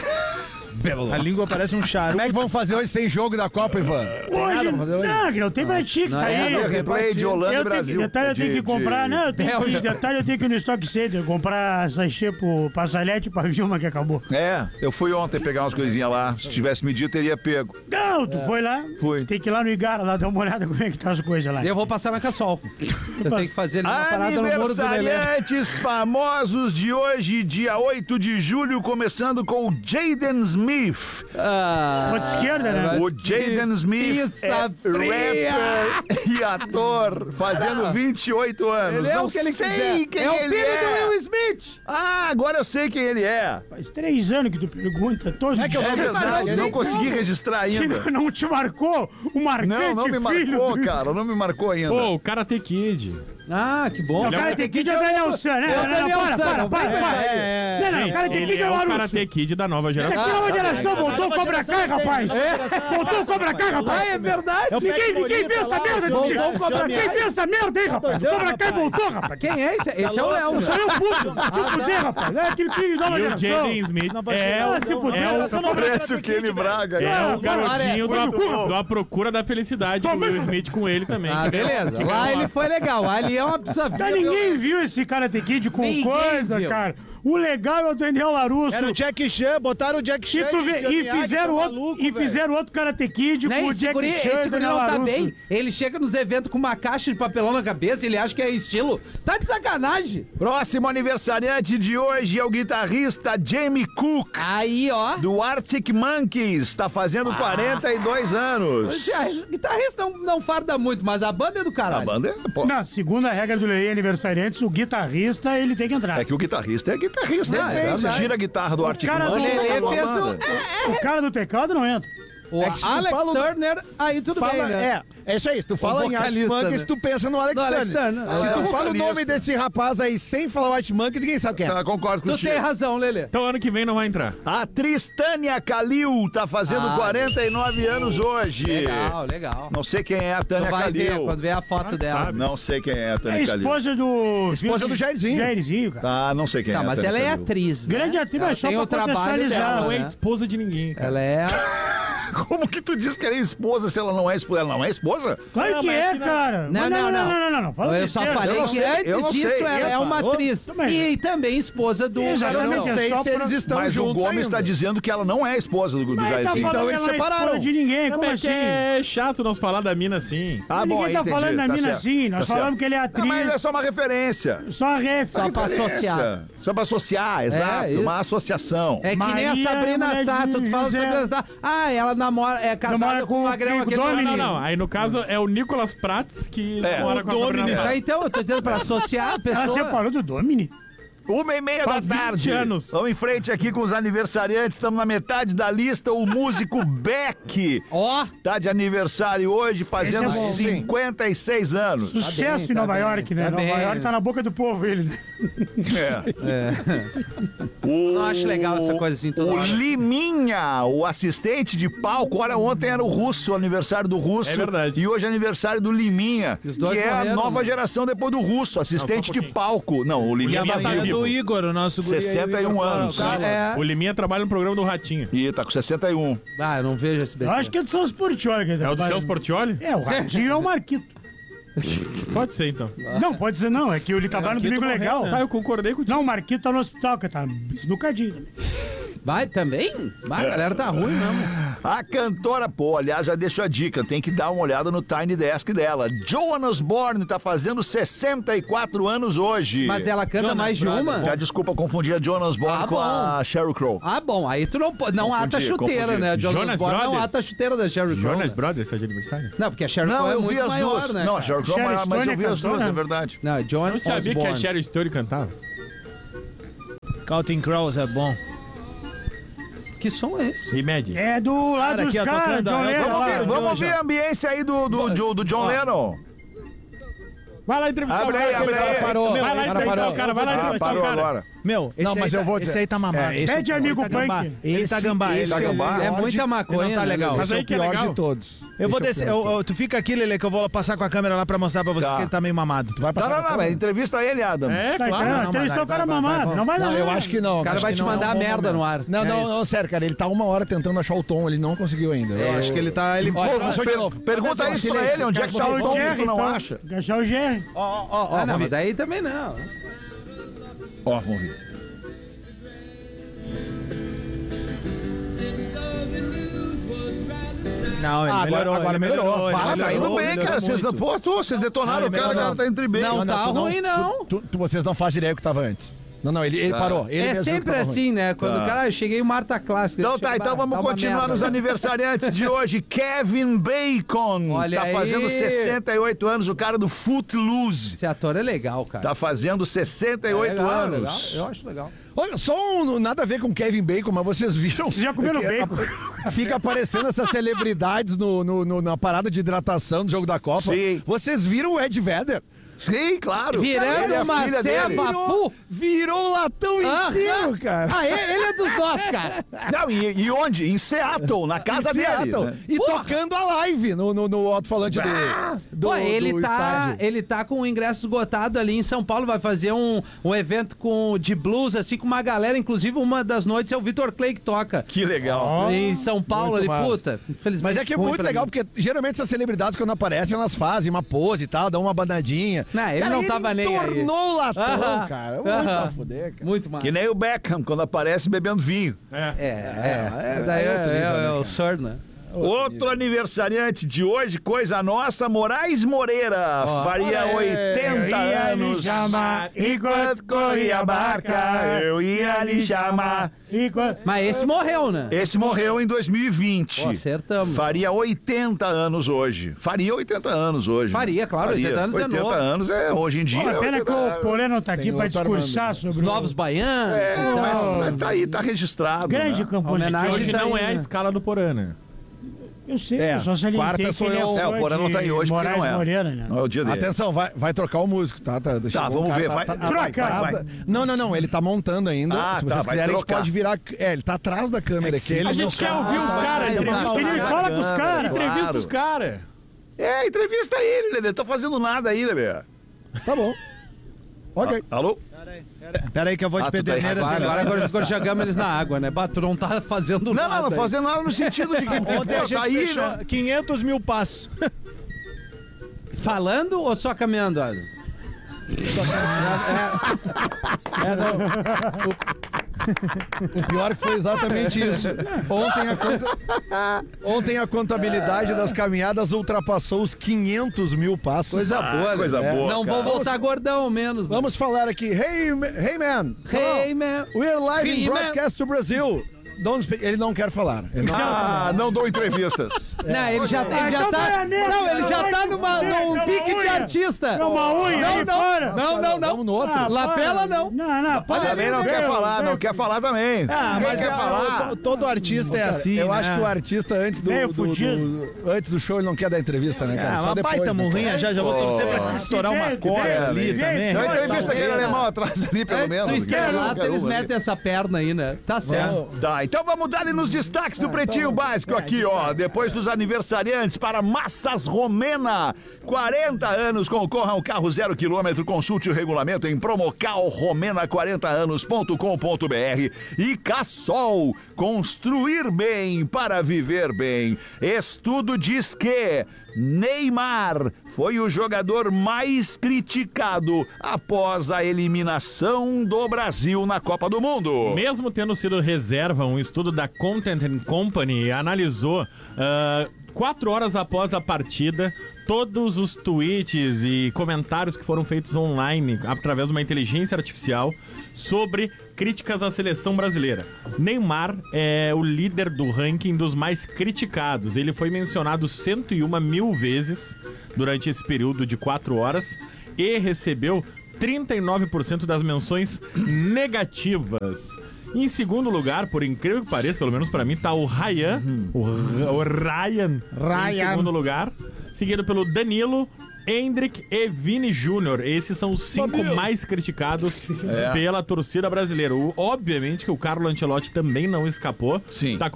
S18: A língua parece um charuto.
S19: Como é que vamos fazer hoje sem jogo da Copa, Ivan?
S21: Hoje, não, que não tem pra ti, que tá aí.
S14: Replay de Holanda e Brasil.
S21: Detalhe eu tenho que comprar, não, detalhe eu tenho que ir no Stock Center comprar sachê pro Passalete e pra Vilma que acabou.
S14: É, eu fui ontem pegar umas coisinhas lá. Se tivesse medido, teria pego.
S21: Não, tu foi lá?
S14: Fui.
S21: Tem que ir lá no Igara, lá dar uma olhada como é que tá as coisas lá.
S17: Eu vou passar na Cassol. Eu tenho que fazer uma parada no Moro do Lelê.
S14: Aniversariantes famosos de hoje, dia 8 de julho, começando com o Jaden Smith.
S21: Ponta esquerda, né?
S14: O Jaden Smith é rapper e ator, fazendo 28 anos.
S17: Ele é
S14: Não
S17: o que ele
S14: sei
S17: quiser.
S14: quem
S17: É o
S14: ele
S17: filho
S14: é.
S17: do Will Smith.
S14: Ah, agora eu sei quem ele é.
S21: Faz 3 anos que tu pergunta. Todos
S14: É verdade, não consegui registrar ainda.
S21: Não te marcou o marcante
S14: Não me marcou, cara, não me marcou ainda.
S20: Pô, o Karate Kid.
S17: Ah, que bom.
S21: O Karate Kid é o Daniel San, né? Para. Não, o Karate Kid
S20: Ele
S21: é
S20: é
S21: o
S20: o
S21: Larusso.
S20: Karate Kid da nova
S21: Que
S20: geração.
S21: nova geração voltou o Cobra Kai, rapaz. Voltou o Cobra Kai, rapaz.
S17: Ah, é verdade.
S21: Ninguém viu essa merda,
S17: Voltou o Cobra Kai.
S21: Quem viu essa merda aí, rapaz? O Cobra Kai voltou, rapaz.
S17: Quem é esse? Esse é o Léo.
S21: Sou eu, puto. Te fuder, rapaz. É aquele filho da nova
S20: E o
S21: geração.
S20: Jaden Smith
S14: Parece o Kenny Braga.
S20: é o garotinho do A Procura da Felicidade, com o Will Smith com ele também.
S17: Ah, beleza. Lá ele foi legal. Ali é uma pizza.
S21: Ninguém viu esse Karate Kid com coisa, cara. O legal é o Daniel Larusso.
S18: Era o Jack Chan, botaram o Jack Chan.
S21: E fizeram outro Karate Kid com o Jack Chan.
S17: Esse guri não tá bem. Ele chega nos eventos com uma caixa de papelão na cabeça, ele acha que é estilo. Tá de sacanagem.
S14: Próximo aniversariante de hoje é o guitarrista Jamie Cook.
S17: Aí, ó.
S14: Do Arctic Monkeys. Tá fazendo 42 anos.
S17: O guitarrista não farda muito, mas a banda é do caralho.
S14: A banda é... Pô.
S21: Não, segundo a regra do Lelê Aniversariantes, o guitarrista, ele tem que entrar.
S14: É que o guitarrista é guitarrista.
S17: É
S14: gira a guitarra do Arctic
S21: cara do
S14: Monkeys.
S17: Lelê
S14: acabou a
S17: fez
S14: banda.
S21: O cara do teclado não entra.
S17: O Alex Turner, aí tudo bem, né?
S19: É isso aí. Se tu fala em Arctic Monkeys,
S17: né?
S19: tu pensa no Alex Turner. Se tu fala o nome desse rapaz aí sem falar o Arctic Monkeys, ninguém sabe quem é.
S14: Tá, concordo
S17: Tu
S14: contigo.
S17: tem razão, Lelê.
S20: Então ano que vem não vai entrar.
S14: A Tânia Kalil tá fazendo 49 anos hoje.
S17: Legal.
S14: Não sei quem é a Tânia
S17: Tu vai ver
S14: Kalil.
S17: quando ver a foto dela.
S14: Não sei quem é a
S21: É
S14: Tânia Kalil.
S21: esposa do
S19: Jairzinho.
S21: Jairzinho, cara.
S14: Ah, não sei quem é.
S17: Tá,
S14: a
S17: mas
S14: Tânia
S17: ela é
S14: Kalil.
S17: atriz, né?
S21: Grande atriz,
S17: Ela
S21: mas só
S17: tem
S21: pra
S17: o trabalho
S21: contextualizar.
S17: dela,
S20: Ela não é
S17: né?
S20: esposa de ninguém, cara.
S17: Ela é...
S14: Como que tu diz que ela é esposa se ela não é esposa? Ela não é esposa?
S21: Claro que é, cara.
S17: Não.
S21: Fala
S17: Eu só
S21: besteira.
S17: falei
S14: não
S17: que
S14: sei, eu não
S17: antes disso
S14: sei.
S17: ela é uma atriz. E também esposa do...
S21: Exatamente.
S19: Eu não sei se eles estão
S14: Mas o
S19: juntos
S14: Gomes
S19: ainda.
S14: está dizendo que ela não é esposa do
S21: Mas tá
S14: Jairzinho.
S21: falando
S19: Então
S21: que
S19: eles
S21: ela não é
S19: separaram.
S21: esposa de ninguém, como
S20: Mas
S21: assim?
S20: é chato nós falar da mina assim.
S14: Ah, bom,
S21: Ninguém tá
S14: entendi.
S21: falando da mina
S14: certo.
S21: assim, nós
S14: Tá
S21: falamos
S14: certo.
S21: que ele é
S14: Não,
S21: atriz.
S14: mas é só uma referência.
S21: Só a ref.
S17: Só pra associar.
S14: Só pra associar, exato.
S17: isso.
S14: Uma associação.
S17: É que nem a
S21: Maria,
S17: Sabrina
S21: mulher
S17: Sato, tu
S21: de
S17: fala
S21: José.
S17: Sabrina Sato. Ah, ela namora, é casada
S21: Namora
S17: com o Magrão,
S21: com
S17: aquele
S21: o Domini.
S20: Não. Aí no caso é o Nicolas Prats que mora com a Sabrina
S17: Ah,
S20: Sato.
S17: então, eu tô dizendo pra associar a pessoa.
S21: Ela separou do Domini?
S14: 1h30 da
S20: Faz 20
S14: tarde.
S20: anos.
S14: Vamos em frente aqui com os aniversariantes. Estamos na metade da lista. O músico Beck.
S17: Ó.
S14: Tá de aniversário hoje, fazendo
S21: Esse é bom,
S14: 56 anos.
S21: Sucesso em Nova York, né? Nova York tá na boca do povo, ele. Né?
S17: Eu acho legal essa coisa assim toda
S14: O
S17: hora.
S14: Liminha, o assistente de palco. Olha, ontem era o Russo, o aniversário do Russo.
S20: É verdade.
S14: E hoje é aniversário do Liminha,
S17: Os
S14: que
S17: dois
S14: é a
S17: morreram,
S14: nova
S17: né?
S14: geração depois do Russo, assistente
S20: Não, só um
S14: de palco. Não, o
S18: E
S14: Liminha
S18: a
S14: tá
S18: batalha
S14: vivo.
S18: do Igor, o nosso guri aí,
S14: 61
S18: Igor,
S14: anos.
S18: cara.
S17: É.
S20: O Liminha trabalha no programa do Ratinho.
S14: E tá com 61.
S17: Ah, eu não vejo esse
S21: Eu acho que é do Celso Portioli.
S20: É o do Celso Portioli?
S21: É, o Ratinho é o Marquito.
S20: Pode ser, então.
S21: Não, pode ser não. É que ele trabalha no Domingo Legal.
S20: Tá, eu concordei contigo.
S21: Não, o Marquito tá no hospital, que tá esnucadinho.
S17: Vai também? Vai, a galera tá ruim mesmo.
S14: A cantora, aliás, já deixou a dica, tem que dar uma olhada no Tiny Desk dela. Joan Osborne tá fazendo 64 anos hoje.
S17: Mas ela canta
S14: Jonas
S17: mais de uma?
S14: Desculpa, confundir a Joan Osborne com a Sheryl Crow.
S17: Ah, bom, aí tu não ata a chuteira, né? Jonas Osborne não ata a chuteira da Sheryl Crow.
S20: Jonas Brothers tá de aniversário?
S17: Não, porque a Sheryl Crow é muito maior, né?
S14: Não, a Sheryl Crow é maior, mas eu vi as duas, é verdade.
S17: Não, Joan
S20: Eu sabia que a Sheryl Stone cantava.
S18: Counting Crows é bom.
S17: Que som é esse?
S20: Remédio.
S21: É do lado dos caras, John Lennon.
S14: Vamos ouvir a ambiência aí do John Lennon.
S20: Vai lá entrevistar
S14: Abre
S20: o cara.
S14: aí.
S20: Vai lá entrevistar o cara. Vai lá entrevistar o cara.
S14: Agora.
S18: Meu, esse aí tá mamado.
S21: Pede amigo punk.
S18: Ele tá gambá.
S17: É muita maconha,
S18: não tá legal.
S20: Mas aí que é legal.
S19: de todos.
S18: Eu vou descer. Tu fica aqui, Lelê, que eu vou passar com a câmera lá pra mostrar pra vocês que ele tá meio mamado. Tu vai passar.
S14: Não, mas entrevista ele, Adam.
S20: É, claro.
S21: Entrevistou o cara mamado. Não vai
S19: Não, eu acho que não.
S17: O cara vai te mandar merda no ar.
S19: Não, sério, cara, ele tá 1 hora tentando achar o tom, ele não conseguiu ainda.
S18: Eu acho que ele tá...
S14: Pergunta isso pra ele, onde é que tá o tom que tu não acha?
S21: Achar o Jerry.
S17: Ah, não, mas daí também não.
S14: Ó, vamos ver.
S18: Não, ele
S19: agora melhorou.
S14: Tá indo bem, cara. Vocês detonaram o cara tá entre bem.
S17: Não tá ruim, não.
S19: Vocês não fazem ideia do que tava antes. Não, ele parou. Ele
S17: É sempre assim, né? Quando o cara cheguei o Marta Clássica.
S14: Então vamos continuar nos aniversariantes de hoje. Kevin Bacon.
S17: Olha
S14: tá fazendo
S17: aí.
S14: 68 anos, o cara do Footloose.
S17: Esse ator é legal, cara.
S14: Tá fazendo 68 anos.
S17: Legal, eu acho legal.
S19: Olha, só nada a ver com Kevin Bacon, mas vocês viram...
S21: Vocês já comeram bacon?
S19: Fica aparecendo essas celebridades na parada de hidratação do jogo da Copa.
S14: Sim.
S19: Vocês viram o Ed Vedder?
S14: Sim, claro.
S17: Virando uma ceva,
S19: virou o latão inteiro, cara.
S17: Ah, ele é dos nossos, cara.
S14: Não, e onde? Em Seattle, na casa dele. Né?
S19: E tocando a live no alto-falante do
S17: Pô, ele
S19: estádio.
S17: tá com o ingresso esgotado ali em São Paulo, vai fazer um evento de blues, assim, com uma galera, inclusive uma das noites é o Vitor Clay que toca.
S14: Que legal.
S17: Em São Paulo, ali, puta. Infelizmente.
S19: Mas é que é muito legal, porque geralmente essas celebridades, quando aparecem, elas fazem uma pose e tal, dão uma banadinha.
S17: Não, ele não tava nem aí.
S19: Tornou latão, cara. Muito a fuder, cara.
S17: Muito mais.
S14: Que nem o Beckham, quando aparece bebendo vinho.
S17: Daí é o Sir, né?
S14: Outro aniversariante de hoje, coisa nossa, Moraes Moreira. Faria 80 anos.
S21: Lhe chamar,
S14: enquanto corria a barca, eu ia lhe chamar.
S17: Mas esse morreu, né?
S14: Esse morreu em 2020.
S17: Pô, acertamos.
S14: Faria 80 anos hoje. Faria 80 anos hoje.
S17: Faria, claro, 80 anos é novo.
S14: 80 anos hoje em dia.
S21: Pô, a pena que o Porã não tá aqui pra discursar sobre
S17: os novos baianos.
S14: Mas tá aí, tá registrado.
S21: Grande compositor.
S20: Hoje não é a escala do Porã, né?
S21: Eu sei, só se
S19: quarta sou eu.
S14: O Porã não tá aí hoje porque não é.
S21: Moreira, né?
S14: Não é o dia dele.
S19: Atenção, vai trocar o músico, tá?
S14: Vamos ver. Vai.
S21: Troca!
S19: Não, ele tá montando ainda. Se vocês quiserem, a gente pode virar... ele tá atrás da câmera aqui.
S20: A gente quer ouvir os caras.
S21: Ele fala com os caras.
S20: Entrevista os caras.
S14: Entrevista ele, Lelê. Tô fazendo nada aí, Lelê.
S19: Tá bom. Ok.
S14: Alô?
S18: Pera aí que eu vou de Pederneiras.
S17: Agora jogamos eles na água, né? Tu não tá fazendo nada.
S14: Não fazendo nada no sentido de que...
S18: Ontem a gente fechou 500 mil passos.
S17: Falando ou só caminhando, Adams?
S19: O pior é que foi exatamente isso. Ontem a contabilidade das caminhadas ultrapassou os 500 mil passos.
S17: Coisa boa,
S14: coisa boa.
S17: Não vou voltar gordão ao menos. Né?
S19: Vamos falar aqui. Hey man.
S17: Hey man.
S19: We're live in broadcast to Brazil. Ele não quer falar.
S14: Não dou entrevistas.
S17: Não, ele já tá. Não, ele já tá num pique de artista.
S21: Não.
S19: Vamos no outro.
S17: Lapela não.
S14: Também não quer falar também.
S18: Mas
S14: quer falar?
S18: Todo artista é assim.
S19: Eu acho que o artista antes do show ele não quer dar entrevista, né, cara?
S18: Só depois. Baita murrinha, já vou torcer pra estourar uma corda ali também.
S14: Tem entrevista aquele alemão atrás ali, pelo menos.
S17: No estrelato eles metem essa perna aí, né? Tá certo.
S14: Então vamos dar nos destaques do Pretinho Básico aqui, ó. Depois dos aniversariantes para Massas Romena, 40 anos, concorra a um carro 0 km, consulte o regulamento em promocalromena40anos.com.br. E Cassol, construir bem para viver bem. Estudo diz que Neymar foi o jogador mais criticado após a eliminação do Brasil na Copa do Mundo.
S20: Mesmo tendo sido reserva, um estudo da Content & Company analisou 4 horas após a partida todos os tweets e comentários que foram feitos online através de uma inteligência artificial sobre críticas à seleção brasileira. Neymar é o líder do ranking dos mais criticados. Ele foi mencionado 101 mil vezes durante esse período de 4 horas e recebeu 39% das menções negativas. Em segundo lugar, por incrível que pareça, pelo menos pra mim, tá o Ryan. O Ryan. Em segundo lugar. Seguido pelo Danilo, Hendrick e Vini Júnior. Esses são os 5 mais criticados pela torcida brasileira. Obviamente que o Carlo Ancelotti também não escapou.
S14: Sim.
S20: Tá com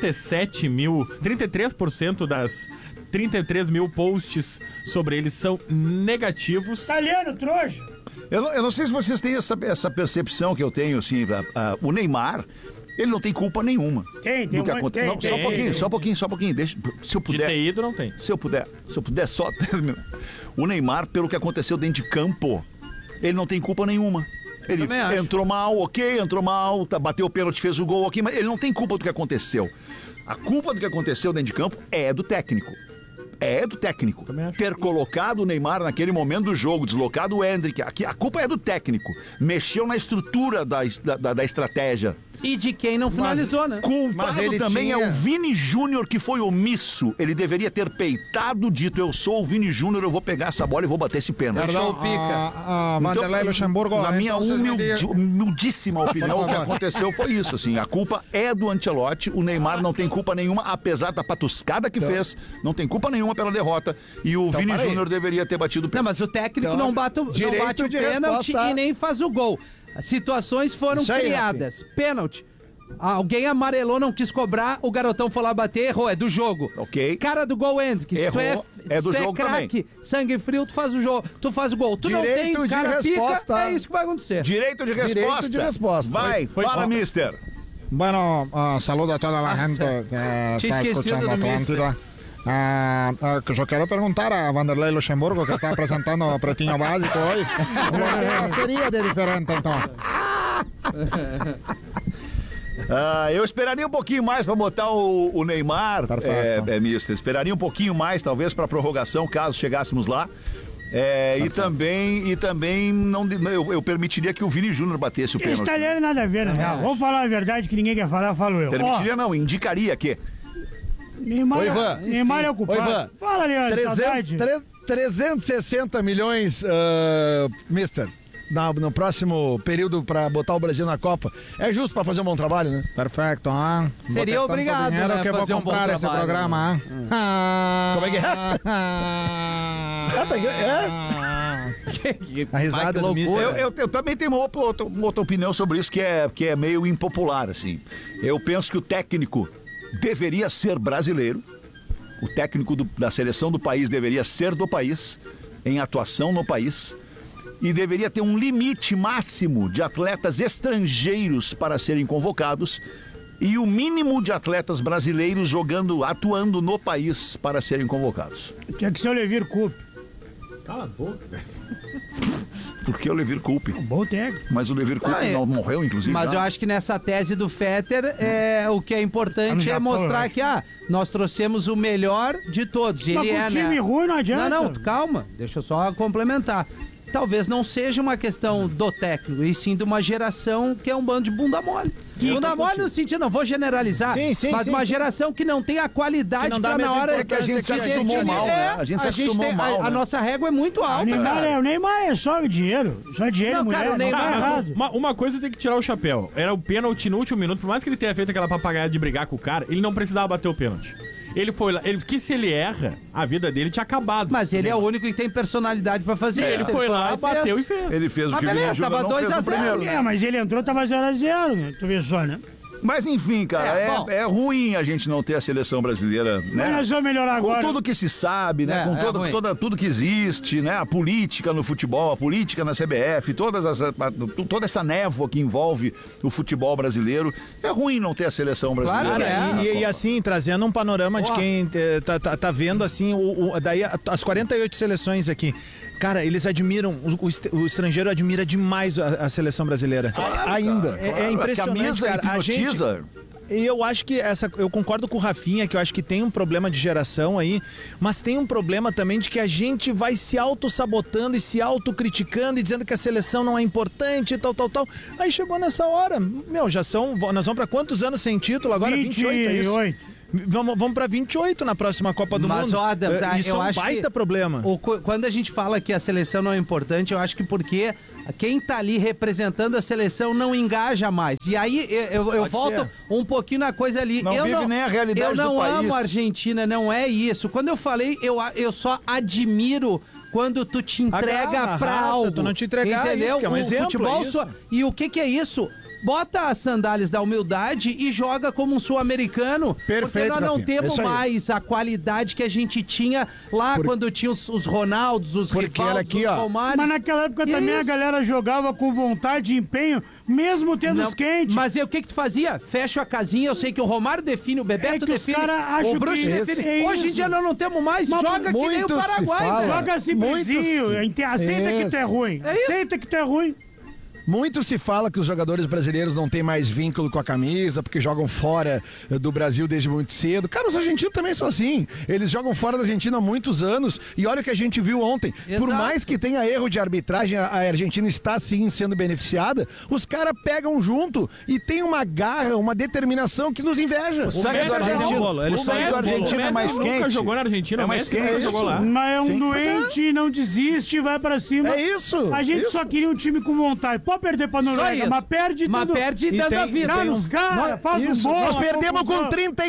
S20: 33% das 33 mil posts sobre eles são negativos.
S21: Italiano, trouxa.
S14: Eu não sei se vocês têm essa percepção que eu tenho, assim, o Neymar, ele não tem culpa nenhuma.
S21: Tem
S14: do que acontece. Não, só um pouquinho. Deixa, se eu puder.
S20: De ter ido, não tem.
S14: Se eu puder só terminar. O Neymar, pelo que aconteceu dentro de campo, ele não tem culpa nenhuma. Ele entrou mal, bateu o pênalti, fez o gol, ok, mas ele não tem culpa do que aconteceu. A culpa do que aconteceu dentro de campo é do técnico. Ter colocado o Neymar naquele momento do jogo, deslocado o Hendrick, a culpa é do técnico. Mexeu na estrutura da estratégia.
S17: E de quem não finalizou, né?
S14: Culpado também é o Vini Júnior, que foi omisso. Ele deveria ter peitado, dito: eu sou o Vini Júnior, eu vou pegar essa bola e vou bater esse pênalti.
S19: Perdão, Vanderlei Luxemburgo,
S14: na minha humildíssima opinião, o que aconteceu foi isso, assim. A culpa é do Ancelotti, o Neymar não tem culpa nenhuma, apesar da patuscada que fez, não tem culpa nenhuma pela derrota, e o Vini Júnior deveria ter batido o pênalti.
S17: Não, mas o técnico não bate o pênalti e nem faz o gol. As situações foram criadas. Pênalti. Alguém amarelou, não quis cobrar, o garotão foi lá bater, errou, é do jogo.
S14: Ok.
S17: Cara do gol, Hendrick.
S14: É do jogo
S17: craque, sangue frio, tu faz o jogo, tu faz o gol. Tu
S19: Direito
S17: não tem cara
S19: pica,
S17: é isso que vai acontecer.
S14: Direito de resposta. Vai, fala, mister.
S19: Bueno, saludo a toda a gente que está escuchando Atlântida. Eu quero perguntar a Vanderlei Luxemburgo, que está apresentando o Pretinho Básico hoje, o que seria de diferente, então?
S14: Eu esperaria um pouquinho mais para botar o Neymar, mister. Esperaria um pouquinho mais, talvez, para prorrogação, caso chegássemos lá. E também não, eu permitiria que o Vini Júnior batesse o pênalti.
S21: Esse italiano nada a ver, né? Vamos falar a verdade que ninguém quer falar, falo eu.
S14: Permitiria não, indicaria que...
S21: Neymar é o culpado.
S19: Ivan.
S21: Fala, Leandro, saudade.
S19: 360 milhões, mister, no próximo período para botar o Brasil na Copa. É justo para fazer um bom trabalho, né? Perfeito.
S17: Seria obrigado,
S19: dinheiro,
S17: né?
S19: Que eu vou comprar esse programa.
S14: Como é que
S19: é? A risada do mister.
S14: Eu também tenho uma outra opinião sobre isso que é meio impopular, assim. Eu penso que o técnico deveria ser brasileiro, o técnico da seleção do país deveria ser do país, em atuação no país, e deveria ter um limite máximo de atletas estrangeiros para serem convocados e o mínimo de atletas brasileiros atuando no país para serem convocados.
S21: Tinha que ser o Levir Coupe.
S20: Cala a boca, velho.
S14: Por que o Levir Coupe?
S21: Um bom técnico.
S14: Mas o Levir Coupe não morreu, inclusive.
S17: Mas eu acho que nessa tese do Fetter, o que é importante é mostrar que nós trouxemos o melhor de todos.
S21: Mas
S17: ele
S21: com time ruim não adianta.
S17: Não, calma, deixa eu só complementar. Talvez não seja uma questão do técnico, e sim de uma geração que é um bando de bunda mole. Bunda mole no sentido, não vou generalizar, mas uma geração que não tem a qualidade para na hora
S14: que a gente se acostumou mal, né? A gente se acostumou mal,
S17: a nossa régua é muito alta,
S21: O Neymar é só dinheiro. Só dinheiro,
S17: não,
S21: mulher.
S17: Cara, o Neymar
S20: uma coisa tem que tirar o chapéu. Era o pênalti no último minuto, por mais que ele tenha feito aquela papagaia de brigar com o cara, ele não precisava bater o pênalti. Ele foi lá, porque se ele erra, a vida dele tinha acabado.
S17: Mas ele é o único que tem personalidade pra fazer isso.
S20: Ele foi lá, bateu e fez.
S14: Ele fez o que
S17: beleza, tava 2-0.
S21: Mas ele entrou, tava 0-0, né? Tu vê só, né?
S14: Mas enfim, cara, é ruim a gente não ter a seleção brasileira, né?
S21: Mas nós vamos melhorar agora.
S14: Com tudo que se sabe, né? Com tudo que existe, né? A política no futebol, a política na CBF, toda essa névoa que envolve o futebol brasileiro. É ruim não ter a seleção brasileira.
S18: Claro, e assim, trazendo um panorama de quem tá vendo, assim, daí as 48 seleções aqui. Cara, eles admiram, o estrangeiro admira demais a seleção brasileira.
S14: Claro,
S18: ainda. É impressionante, cara. A gente... E eu acho que eu concordo com o Rafinha, que eu acho que tem um problema de geração aí, mas tem um problema também de que a gente vai se auto-sabotando e se auto-criticando e dizendo que a seleção não é importante e tal. Aí chegou nessa hora, nós vamos pra quantos anos sem título agora? 28, é isso? Vamos pra 28 na próxima Copa do Mundo.
S17: Mas,
S18: isso é um baita problema.
S17: Quando a gente fala que a seleção não é importante, eu acho que porque quem tá ali representando a seleção não engaja mais. E aí eu volto um pouquinho na coisa ali.
S14: Não vive nem a realidade do país.
S17: Eu não amo a Argentina, não é isso. Quando eu falei, eu só admiro quando tu te entrega pra algo.
S18: Tu não te entregar,
S17: entendeu?
S18: Isso, que é um exemplo,
S17: futebol e o que é isso? Bota as sandálias da humildade e joga como um sul-americano.
S19: Perfeito,
S17: porque nós não temos mais a qualidade que a gente tinha lá quando tinha os Ronaldos, os Rivaldos, os Romários.
S21: Mas naquela época também a galera jogava com vontade e empenho, mesmo tendo os quentes.
S17: Mas o que tu fazia? Fecha a casinha, eu sei que o Romário define, o Bebeto define, o Bruxo define. Hoje em dia nós não temos mais, joga que nem o Paraguai.
S21: Joga simplesinho, aceita que tu é ruim. Aceita que tu é ruim.
S19: Muito se fala que os jogadores brasileiros não têm mais vínculo com a camisa, porque jogam fora do Brasil desde muito cedo. Cara, os argentinos também são assim. Eles jogam fora da Argentina há muitos anos e olha o que a gente viu ontem. Exato. Por mais que tenha erro de arbitragem, a Argentina está sim sendo beneficiada, os caras pegam junto e tem uma garra, uma determinação que nos inveja.
S14: O sangue do argentino é mais quente.
S20: Nunca jogou na Argentina,
S14: é mais quente.
S20: Jogou lá.
S21: Mas é um doente, não desiste, vai pra cima.
S19: É isso.
S21: A gente só queria um time com vontade. Pode perder pra Noruega, mas perde
S17: dando a vida.
S21: Faz um gol.
S19: Nós perdemos com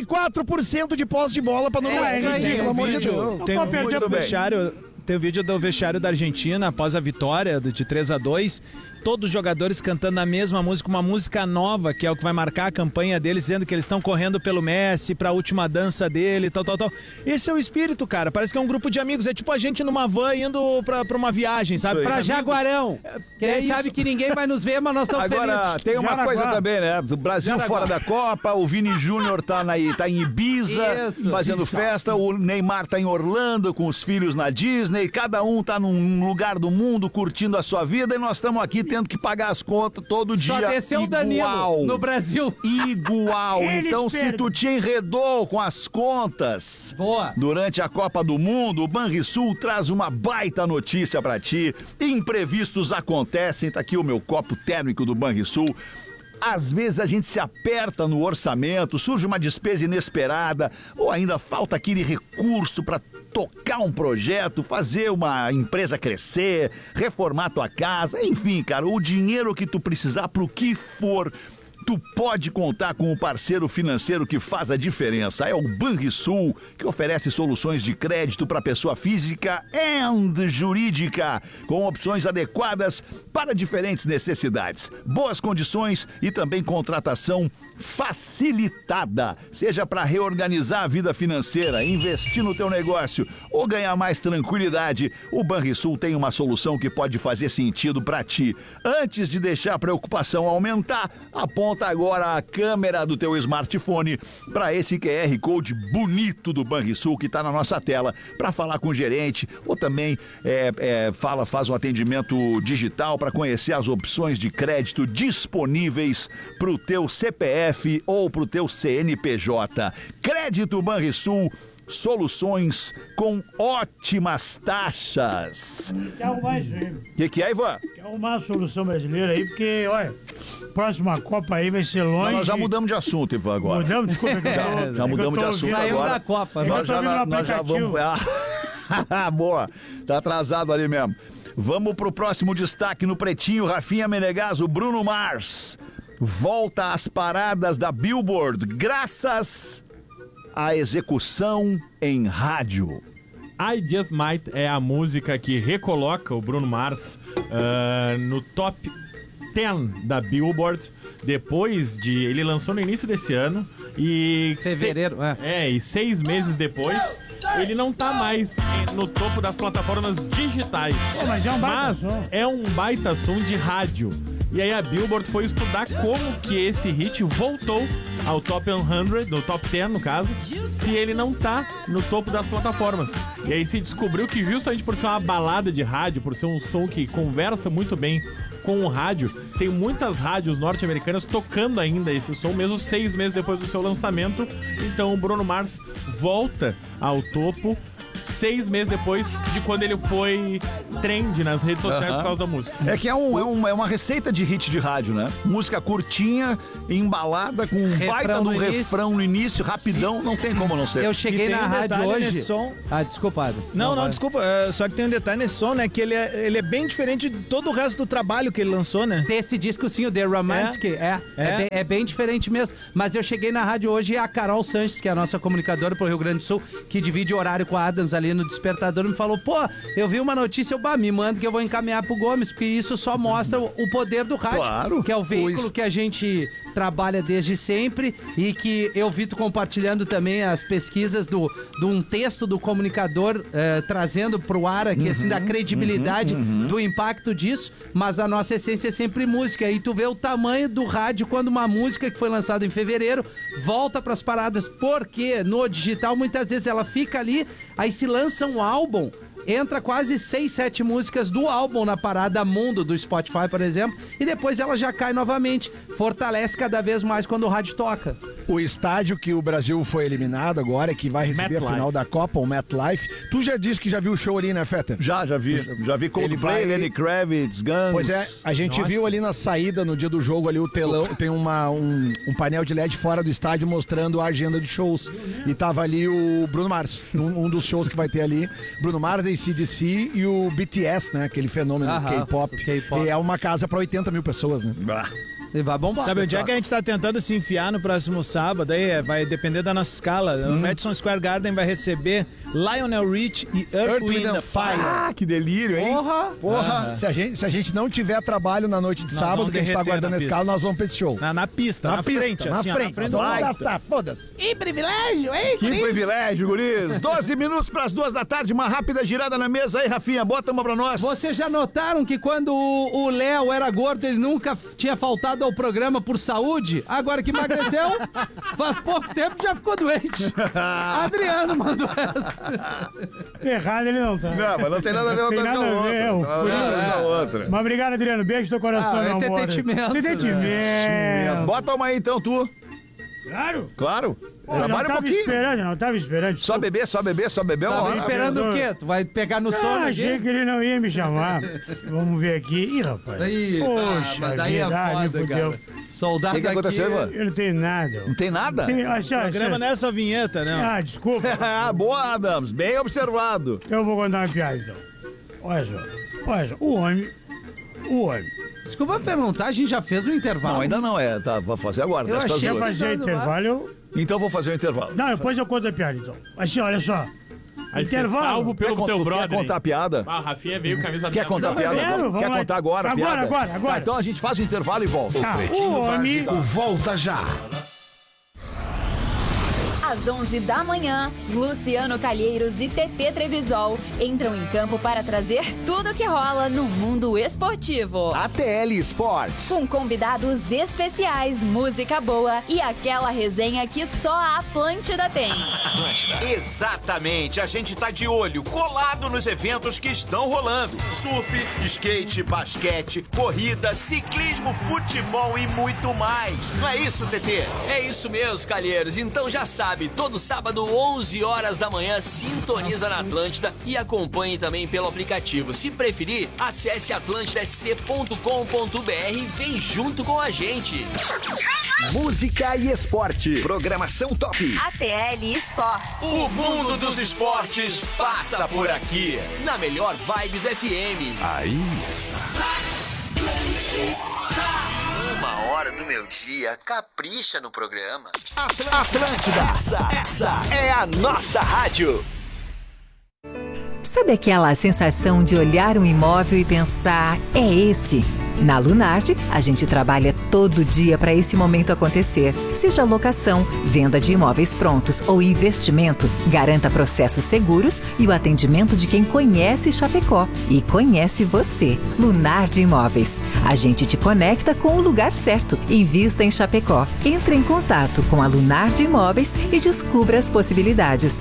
S19: 34% de posse de bola pra Noruega.
S18: Pelo amor de Deus. Tem um vídeo do vestiário. Tem o vídeo do vestiário da Argentina após a vitória de 3-2. Todos os jogadores cantando a mesma música, uma música nova, que é o que vai marcar a campanha deles, dizendo que eles estão correndo pelo Messi, pra última dança dele, tal. Esse é o espírito, cara. Parece que é um grupo de amigos. É tipo a gente numa van indo pra uma viagem, sabe?
S17: Pra Jaguarão. Que a gente sabe que ninguém vai nos ver, mas nós estamos felizes.
S14: Agora, tem uma coisa também, né? O Brasil fora da Copa, o Vini Júnior tá em Ibiza, fazendo festa, o Neymar tá em Orlando com os filhos na Disney, cada um tá num lugar do mundo curtindo a sua vida e nós estamos aqui tendo que pagar as contas todo dia.
S17: Só desceu o Danilo no Brasil.
S14: Igual. Então, se tu te enredou com as contas durante a Copa do Mundo, o Banrisul traz uma baita notícia pra ti. Imprevistos acontecem. Tá aqui o meu copo térmico do Banrisul. Às vezes a gente se aperta no orçamento, surge uma despesa inesperada ou ainda falta aquele recurso para tocar um projeto, fazer uma empresa crescer, reformar tua casa, enfim, cara, o dinheiro que tu precisar pro que for. Tu pode contar com um parceiro financeiro que faz a diferença. É o Banrisul, que oferece soluções de crédito para pessoa física e jurídica, com opções adequadas para diferentes necessidades. Boas condições e também contratação facilitada. Seja para reorganizar a vida financeira, investir no teu negócio ou ganhar mais tranquilidade, o Banrisul tem uma solução que pode fazer sentido para ti. Antes de deixar a preocupação aumentar, aponta agora a câmera do teu smartphone para esse QR Code bonito do Banrisul que está na nossa tela para falar com o gerente ou também faz um atendimento digital para conhecer as opções de crédito disponíveis para o teu CPF ou para o teu CNPJ. Crédito Banrisul. Soluções com ótimas taxas.
S21: Quer arrumar isso aí?
S14: O que é, Ivan?
S21: Quer arrumar a solução brasileira aí, porque, olha, próxima Copa aí vai ser longe.
S14: Nós já mudamos de assunto, Ivan, agora.
S21: Mudamos? Desculpa.
S14: Já mudamos de assunto agora.
S17: Saiu da Copa.
S14: Nós já vamos... Boa, tá atrasado ali mesmo. Vamos pro próximo destaque no Pretinho. Rafinha Menegas, o Bruno Mars volta às paradas da Billboard, graças à execução em rádio.
S20: I Just Might é a música que recoloca o Bruno Mars no top 10 da Billboard. Depois de... Ele lançou no início desse ano e...
S17: Fevereiro,
S20: e 6 meses depois... Ele não tá mais no topo das plataformas digitais. Mas é um baita som de rádio. E aí a Billboard foi estudar como que esse hit voltou ao Top 100, no Top 10 no caso, se ele não tá no topo das plataformas. E aí se descobriu que justamente por ser uma balada de rádio, por ser um som que conversa muito bem com o rádio, tem muitas rádios norte-americanas tocando ainda esse som, mesmo 6 meses depois do seu lançamento. Então o Bruno Mars volta ao topo 6 meses depois de quando ele foi trend nas redes sociais por causa da música.
S14: É que é uma receita de hit de rádio, né? Música curtinha, embalada, com um baita no refrão no início, rapidão, não tem como não ser.
S17: Eu cheguei na rádio hoje...
S18: Som...
S17: desculpa.
S18: Não, desculpa. Só que tem um detalhe nesse som, né? Que ele é bem diferente de todo o resto do trabalho que ele lançou, né?
S17: Desse disco, sim, o The Romantic, é bem diferente mesmo. Mas eu cheguei na rádio hoje e a Carol Sanches, que é a nossa comunicadora pro Rio Grande do Sul, que divide horário com a Adams ali no Despertador, me falou, eu vi uma notícia, me manda que eu vou encaminhar pro Gomes, porque isso só mostra o poder do rádio,
S14: claro,
S17: que é o veículo que a gente trabalha desde sempre e que eu vi tu compartilhando também as pesquisas de um texto do comunicador trazendo pro ar aqui, assim, da credibilidade do impacto disso, mas a nossa essência é sempre música, e tu vê o tamanho do rádio quando uma música que foi lançada em fevereiro volta pras paradas, porque no digital muitas vezes ela fica ali, aí se lança um álbum, entra quase 6, 7 músicas do álbum na parada mundo do Spotify, por exemplo, e depois ela já cai novamente. Fortalece cada vez mais quando o rádio toca.
S19: O estádio que o Brasil foi eliminado agora, que vai receber a final da Copa, o MetLife. Tu já disse que já viu o show ali, né, Fetter?
S14: Já vi. Já vi Coldplay, Lenny Kravitz, Guns.
S19: Pois é, a gente viu ali na saída, no dia do jogo ali, o telão, tem um painel de LED fora do estádio mostrando a agenda de shows. E tava ali o Bruno Mars, um dos shows que vai ter ali. Bruno Mars, AC/DC e o BTS, né? Aquele fenômeno do K-pop. E é uma casa pra 80 mil pessoas, né?
S17: E vai bombar.
S18: Sabe onde é que a gente tá tentando se enfiar no próximo sábado? Aí vai depender da nossa escala. O Madison Square Garden vai receber Lionel Rich e Earth, Wind & Fire.
S14: Ah, que delírio, hein?
S19: Porra. Se a gente não tiver trabalho na noite de sábado, que a gente tá aguardando a escala, nós vamos pra esse show.
S18: Na pista, na frente.
S19: Na frente. Vamos gastar, foda-se.
S4: Que privilégio, hein,
S14: Que privilégio, guris. 12 minutos pras 2 da tarde, uma rápida girada na mesa aí, Rafinha, bota uma pra nós.
S17: Vocês já notaram que quando o Léo era gordo, ele nunca tinha faltado ao programa por saúde? Agora que emagreceu, faz pouco tempo já ficou doente. Adriano mandou essa.
S21: Errado ele não tá.
S14: Não, mas não tem nada a ver uma coisa com a outra.
S21: Mas obrigado, Adriano. Beijo no coração, meu amor.
S17: Entretenimento.
S14: Bota uma aí então, tu. Claro.
S21: Trabalha um pouquinho. Não tava esperando.
S14: Só beber.
S17: Tava esperando o quê? Tu vai pegar no sono aqui?
S21: Achei que ele não ia me chamar. Vamos ver aqui. Ih, rapaz.
S17: Poxa, mas daí é foda, cara. Soldado
S14: O que aconteceu, Ivan?
S21: Eu não tenho nada.
S14: Não tem nada?
S21: O
S18: programa não é só vinheta, né?
S21: Desculpa.
S14: Boa, Adams. Bem observado.
S21: Eu vou contar uma piada, então. Olha só. O homem.
S17: Desculpa perguntar, a gente já fez um intervalo?
S14: Não, ainda não é. Tá, vou fazer agora.
S21: Eu achei que fazer intervalo.
S14: Então vou fazer o intervalo.
S21: Não, depois eu conto a piada, então. Assim, olha só.
S20: Aí intervalo. Salvo pelo teu brother.
S14: Quer contar a piada?
S20: Ah, Rafinha veio camisa
S14: Quer contar a piada? Quer contar agora a piada?
S21: Agora.
S14: Tá, então a gente faz o intervalo e volta.
S1: O Pretinho Básico volta já.
S3: Às 11 da manhã, Luciano Calheiros e TT Trevisol entram em campo para trazer tudo que rola no mundo esportivo.
S1: ATL Sports.
S3: Com convidados especiais, música boa e aquela resenha que só a Atlântida tem.
S22: Exatamente, a gente tá de olho, colado nos eventos que estão rolando. Surf, skate, basquete, corrida, ciclismo, futebol e muito mais. Não é isso, TT?
S2: É isso mesmo, Calheiros. Então já sabe, todo sábado, 11 horas da manhã, sintoniza na Atlântida e acompanhe também pelo aplicativo. Se preferir, acesse atlantidasc.com.br e vem junto com a gente.
S1: Música e esporte. Programação top.
S3: ATL Esportes.
S22: O mundo dos esportes passa por aqui.
S2: Na melhor vibe do FM.
S1: Aí está.
S2: Uma hora do meu dia, capricha no programa.
S1: Atlântida, essa é a nossa rádio.
S23: Sabe aquela sensação de olhar um imóvel e pensar, é esse?
S5: Na Lunardi, a gente trabalha todo dia para esse momento acontecer. Seja locação, venda de imóveis prontos ou investimento, garanta processos seguros e o atendimento de quem conhece Chapecó e conhece você. Lunardi Imóveis. A gente te conecta com o lugar certo. Invista em Chapecó. Entre em contato com a Lunardi Imóveis e descubra as possibilidades.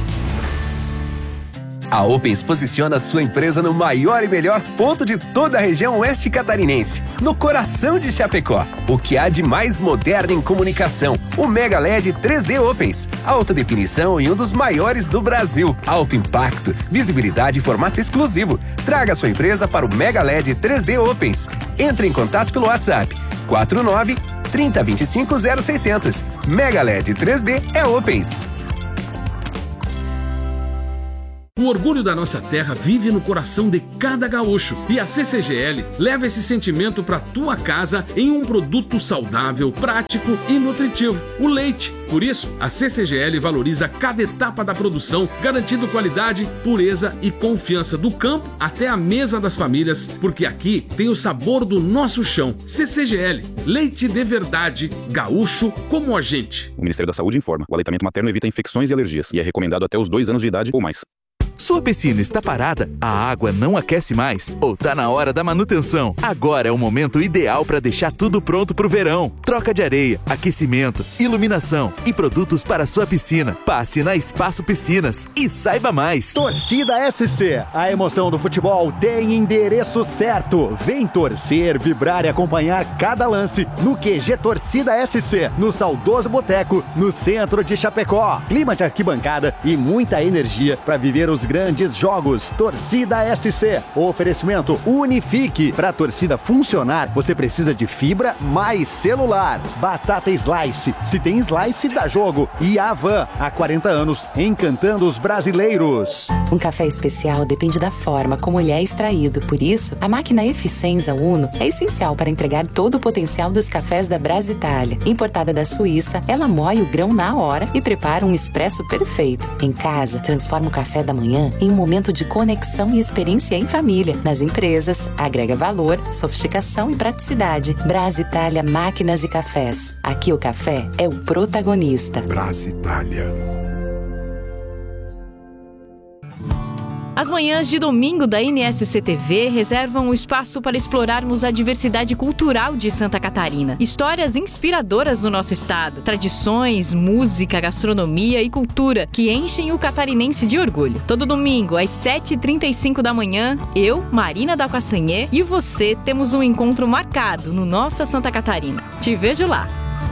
S9: A Opens posiciona sua empresa no maior e melhor ponto de toda a região oeste catarinense, no coração de Chapecó. O que há de mais moderno em comunicação? O Mega LED 3D Opens. Alta definição e um dos maiores do Brasil. Alto impacto, visibilidade e formato exclusivo. Traga sua empresa para o Mega LED 3D Opens. Entre em contato pelo WhatsApp 49 3025 0600. Mega LED 3D é Opens.
S23: O orgulho da nossa terra vive no coração de cada gaúcho e a CCGL leva esse sentimento para tua casa em um produto saudável, prático e nutritivo, o leite. Por isso, a CCGL valoriza cada etapa da produção, garantindo qualidade, pureza e confiança do campo até a mesa das famílias, porque aqui tem o sabor do nosso chão. CCGL, leite de verdade, gaúcho como a gente.
S24: O Ministério da Saúde informa, o aleitamento materno evita infecções e alergias e é recomendado até os 2 anos de idade ou mais.
S8: Sua piscina está parada? A água não aquece mais? Ou tá na hora da manutenção? Agora é o momento ideal para deixar tudo pronto pro verão. Troca de areia, aquecimento, iluminação e produtos para sua piscina. Passe na Espaço Piscinas e saiba mais.
S25: Torcida SC, a emoção do futebol tem endereço certo. Vem torcer, vibrar e acompanhar cada lance no QG Torcida SC, no saudoso Boteco, no centro de Chapecó. Clima de arquibancada e muita energia para viver os grandes jogos. Torcida SC. Oferecimento Unifique. Para a torcida funcionar, você precisa de fibra mais celular. Batata Slice. Se tem Slice, dá jogo. E Avan, há 40 anos, encantando os brasileiros.
S26: Um café especial depende da forma como ele é extraído. Por isso, a máquina Eficienza Uno é essencial para entregar todo o potencial dos cafés da Brasitália. Importada da Suíça, ela moe o grão na hora e prepara um expresso perfeito. Em casa, transforma o café da manhã em um momento de conexão e experiência em família. Nas empresas, agrega valor, sofisticação e praticidade. Brasitália Máquinas e Cafés. Aqui o café é o protagonista.
S27: Brasitália.
S11: As manhãs de domingo da NSC TV reservam um espaço para explorarmos a diversidade cultural de Santa Catarina. Histórias inspiradoras do nosso estado, tradições, música, gastronomia e cultura que enchem o catarinense de orgulho. Todo domingo, às 7h35 da manhã, eu, Marina da Castanhê e você temos um encontro marcado no Nossa Santa Catarina. Te vejo lá!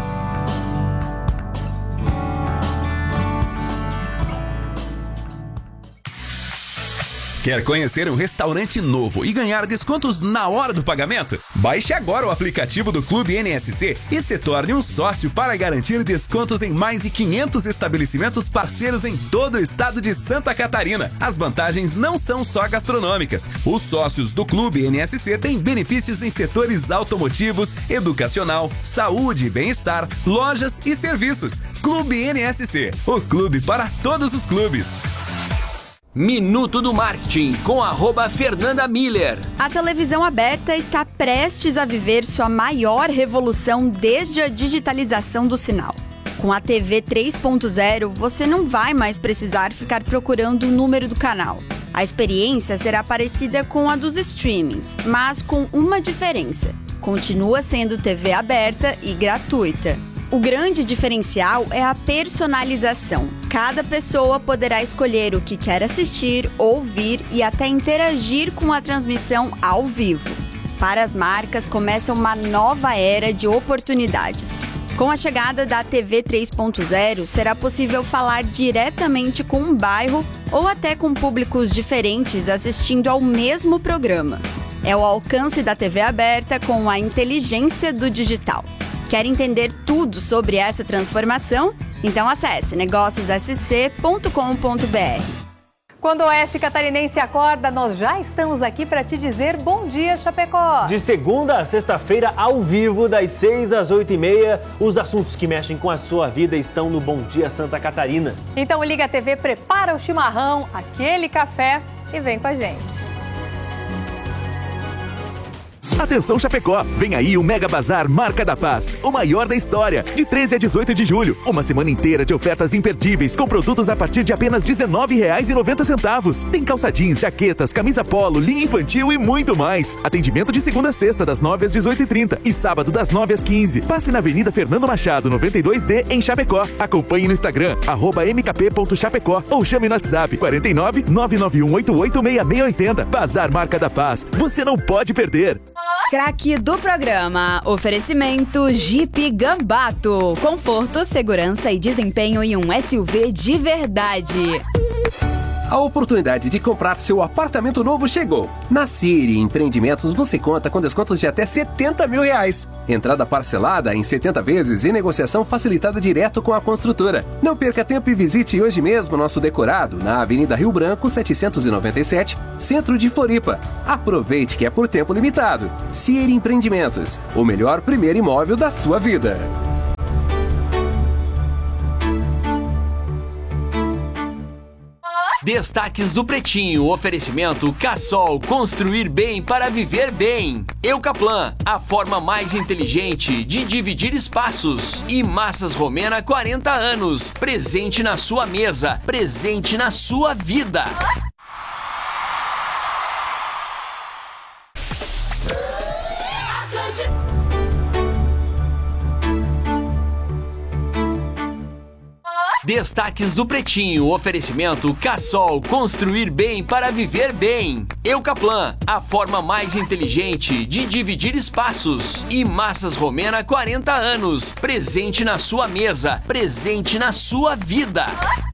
S9: Quer conhecer um restaurante novo e ganhar descontos na hora do pagamento? Baixe agora o aplicativo do Clube NSC e se torne um sócio para garantir descontos em mais de 500 estabelecimentos parceiros em todo o estado de Santa Catarina. As vantagens não são só gastronômicas. Os sócios do Clube NSC têm benefícios em setores automotivos, educacional, saúde e bem-estar, lojas e serviços. Clube NSC, o clube para todos os clubes.
S2: Minuto do Marketing com @Fernanda Miller.
S28: A televisão aberta está prestes a viver sua maior revolução desde a digitalização do sinal. Com a TV 3.0, você não vai mais precisar ficar procurando o número do canal. A experiência será parecida com a dos streamings, mas com uma diferença. Continua sendo TV aberta e gratuita. O grande diferencial é a personalização. Cada pessoa poderá escolher o que quer assistir, ouvir e até interagir com a transmissão ao vivo. Para as marcas, começa uma nova era de oportunidades. Com a chegada da TV 3.0, será possível falar diretamente com um bairro ou até com públicos diferentes assistindo ao mesmo programa. É o alcance da TV aberta com a inteligência do digital. Quer entender tudo sobre essa transformação? Então acesse negóciossc.com.br.
S12: Quando o Oeste Catarinense acorda, nós já estamos aqui para te dizer bom dia, Chapecó.
S13: De segunda a sexta-feira, ao vivo, das 6 às 8h30, os assuntos que mexem com a sua vida estão no Bom Dia Santa Catarina.
S12: Então liga a TV, prepara o chimarrão, aquele café e vem com a gente.
S8: Atenção Chapecó, vem aí o Mega Bazar Marca da Paz, o maior da história, de 13 a 18 de julho. Uma semana inteira de ofertas imperdíveis com produtos a partir de apenas R$19,90. Tem calça jeans, jaquetas, camisa polo, linha infantil e muito mais. Atendimento de segunda a sexta das 9 às 18h30 e sábado das 9 às 15. Passe na Avenida Fernando Machado, 92D, em Chapecó. Acompanhe no Instagram, @mkp.chapecó ou chame no WhatsApp 49 991 88 6680. Bazar Marca da Paz. Você não pode perder.
S3: Craque do programa. Oferecimento Jeep Gambato. Conforto, segurança e desempenho em um SUV de verdade.
S4: A oportunidade de comprar seu apartamento novo chegou. Na Siri Empreendimentos você conta com descontos de até R$70 mil. Entrada parcelada em 70 vezes e negociação facilitada direto com a construtora. Não perca tempo e visite hoje mesmo nosso decorado na Avenida Rio Branco 797, Centro de Floripa. Aproveite que é por tempo limitado. Siri Empreendimentos, o melhor primeiro imóvel da sua vida.
S2: Destaques do Pretinho, oferecimento Cassol, construir bem para viver bem. Eucaplan, a forma mais inteligente de dividir espaços. E Massas Romena, 40 anos, presente na sua mesa, presente na sua vida. Destaques do Pretinho, oferecimento Cassol, construir bem para viver bem. Eucaplan, a forma mais inteligente de dividir espaços. E Massas Romena, 40 anos, presente na sua mesa, presente na sua vida.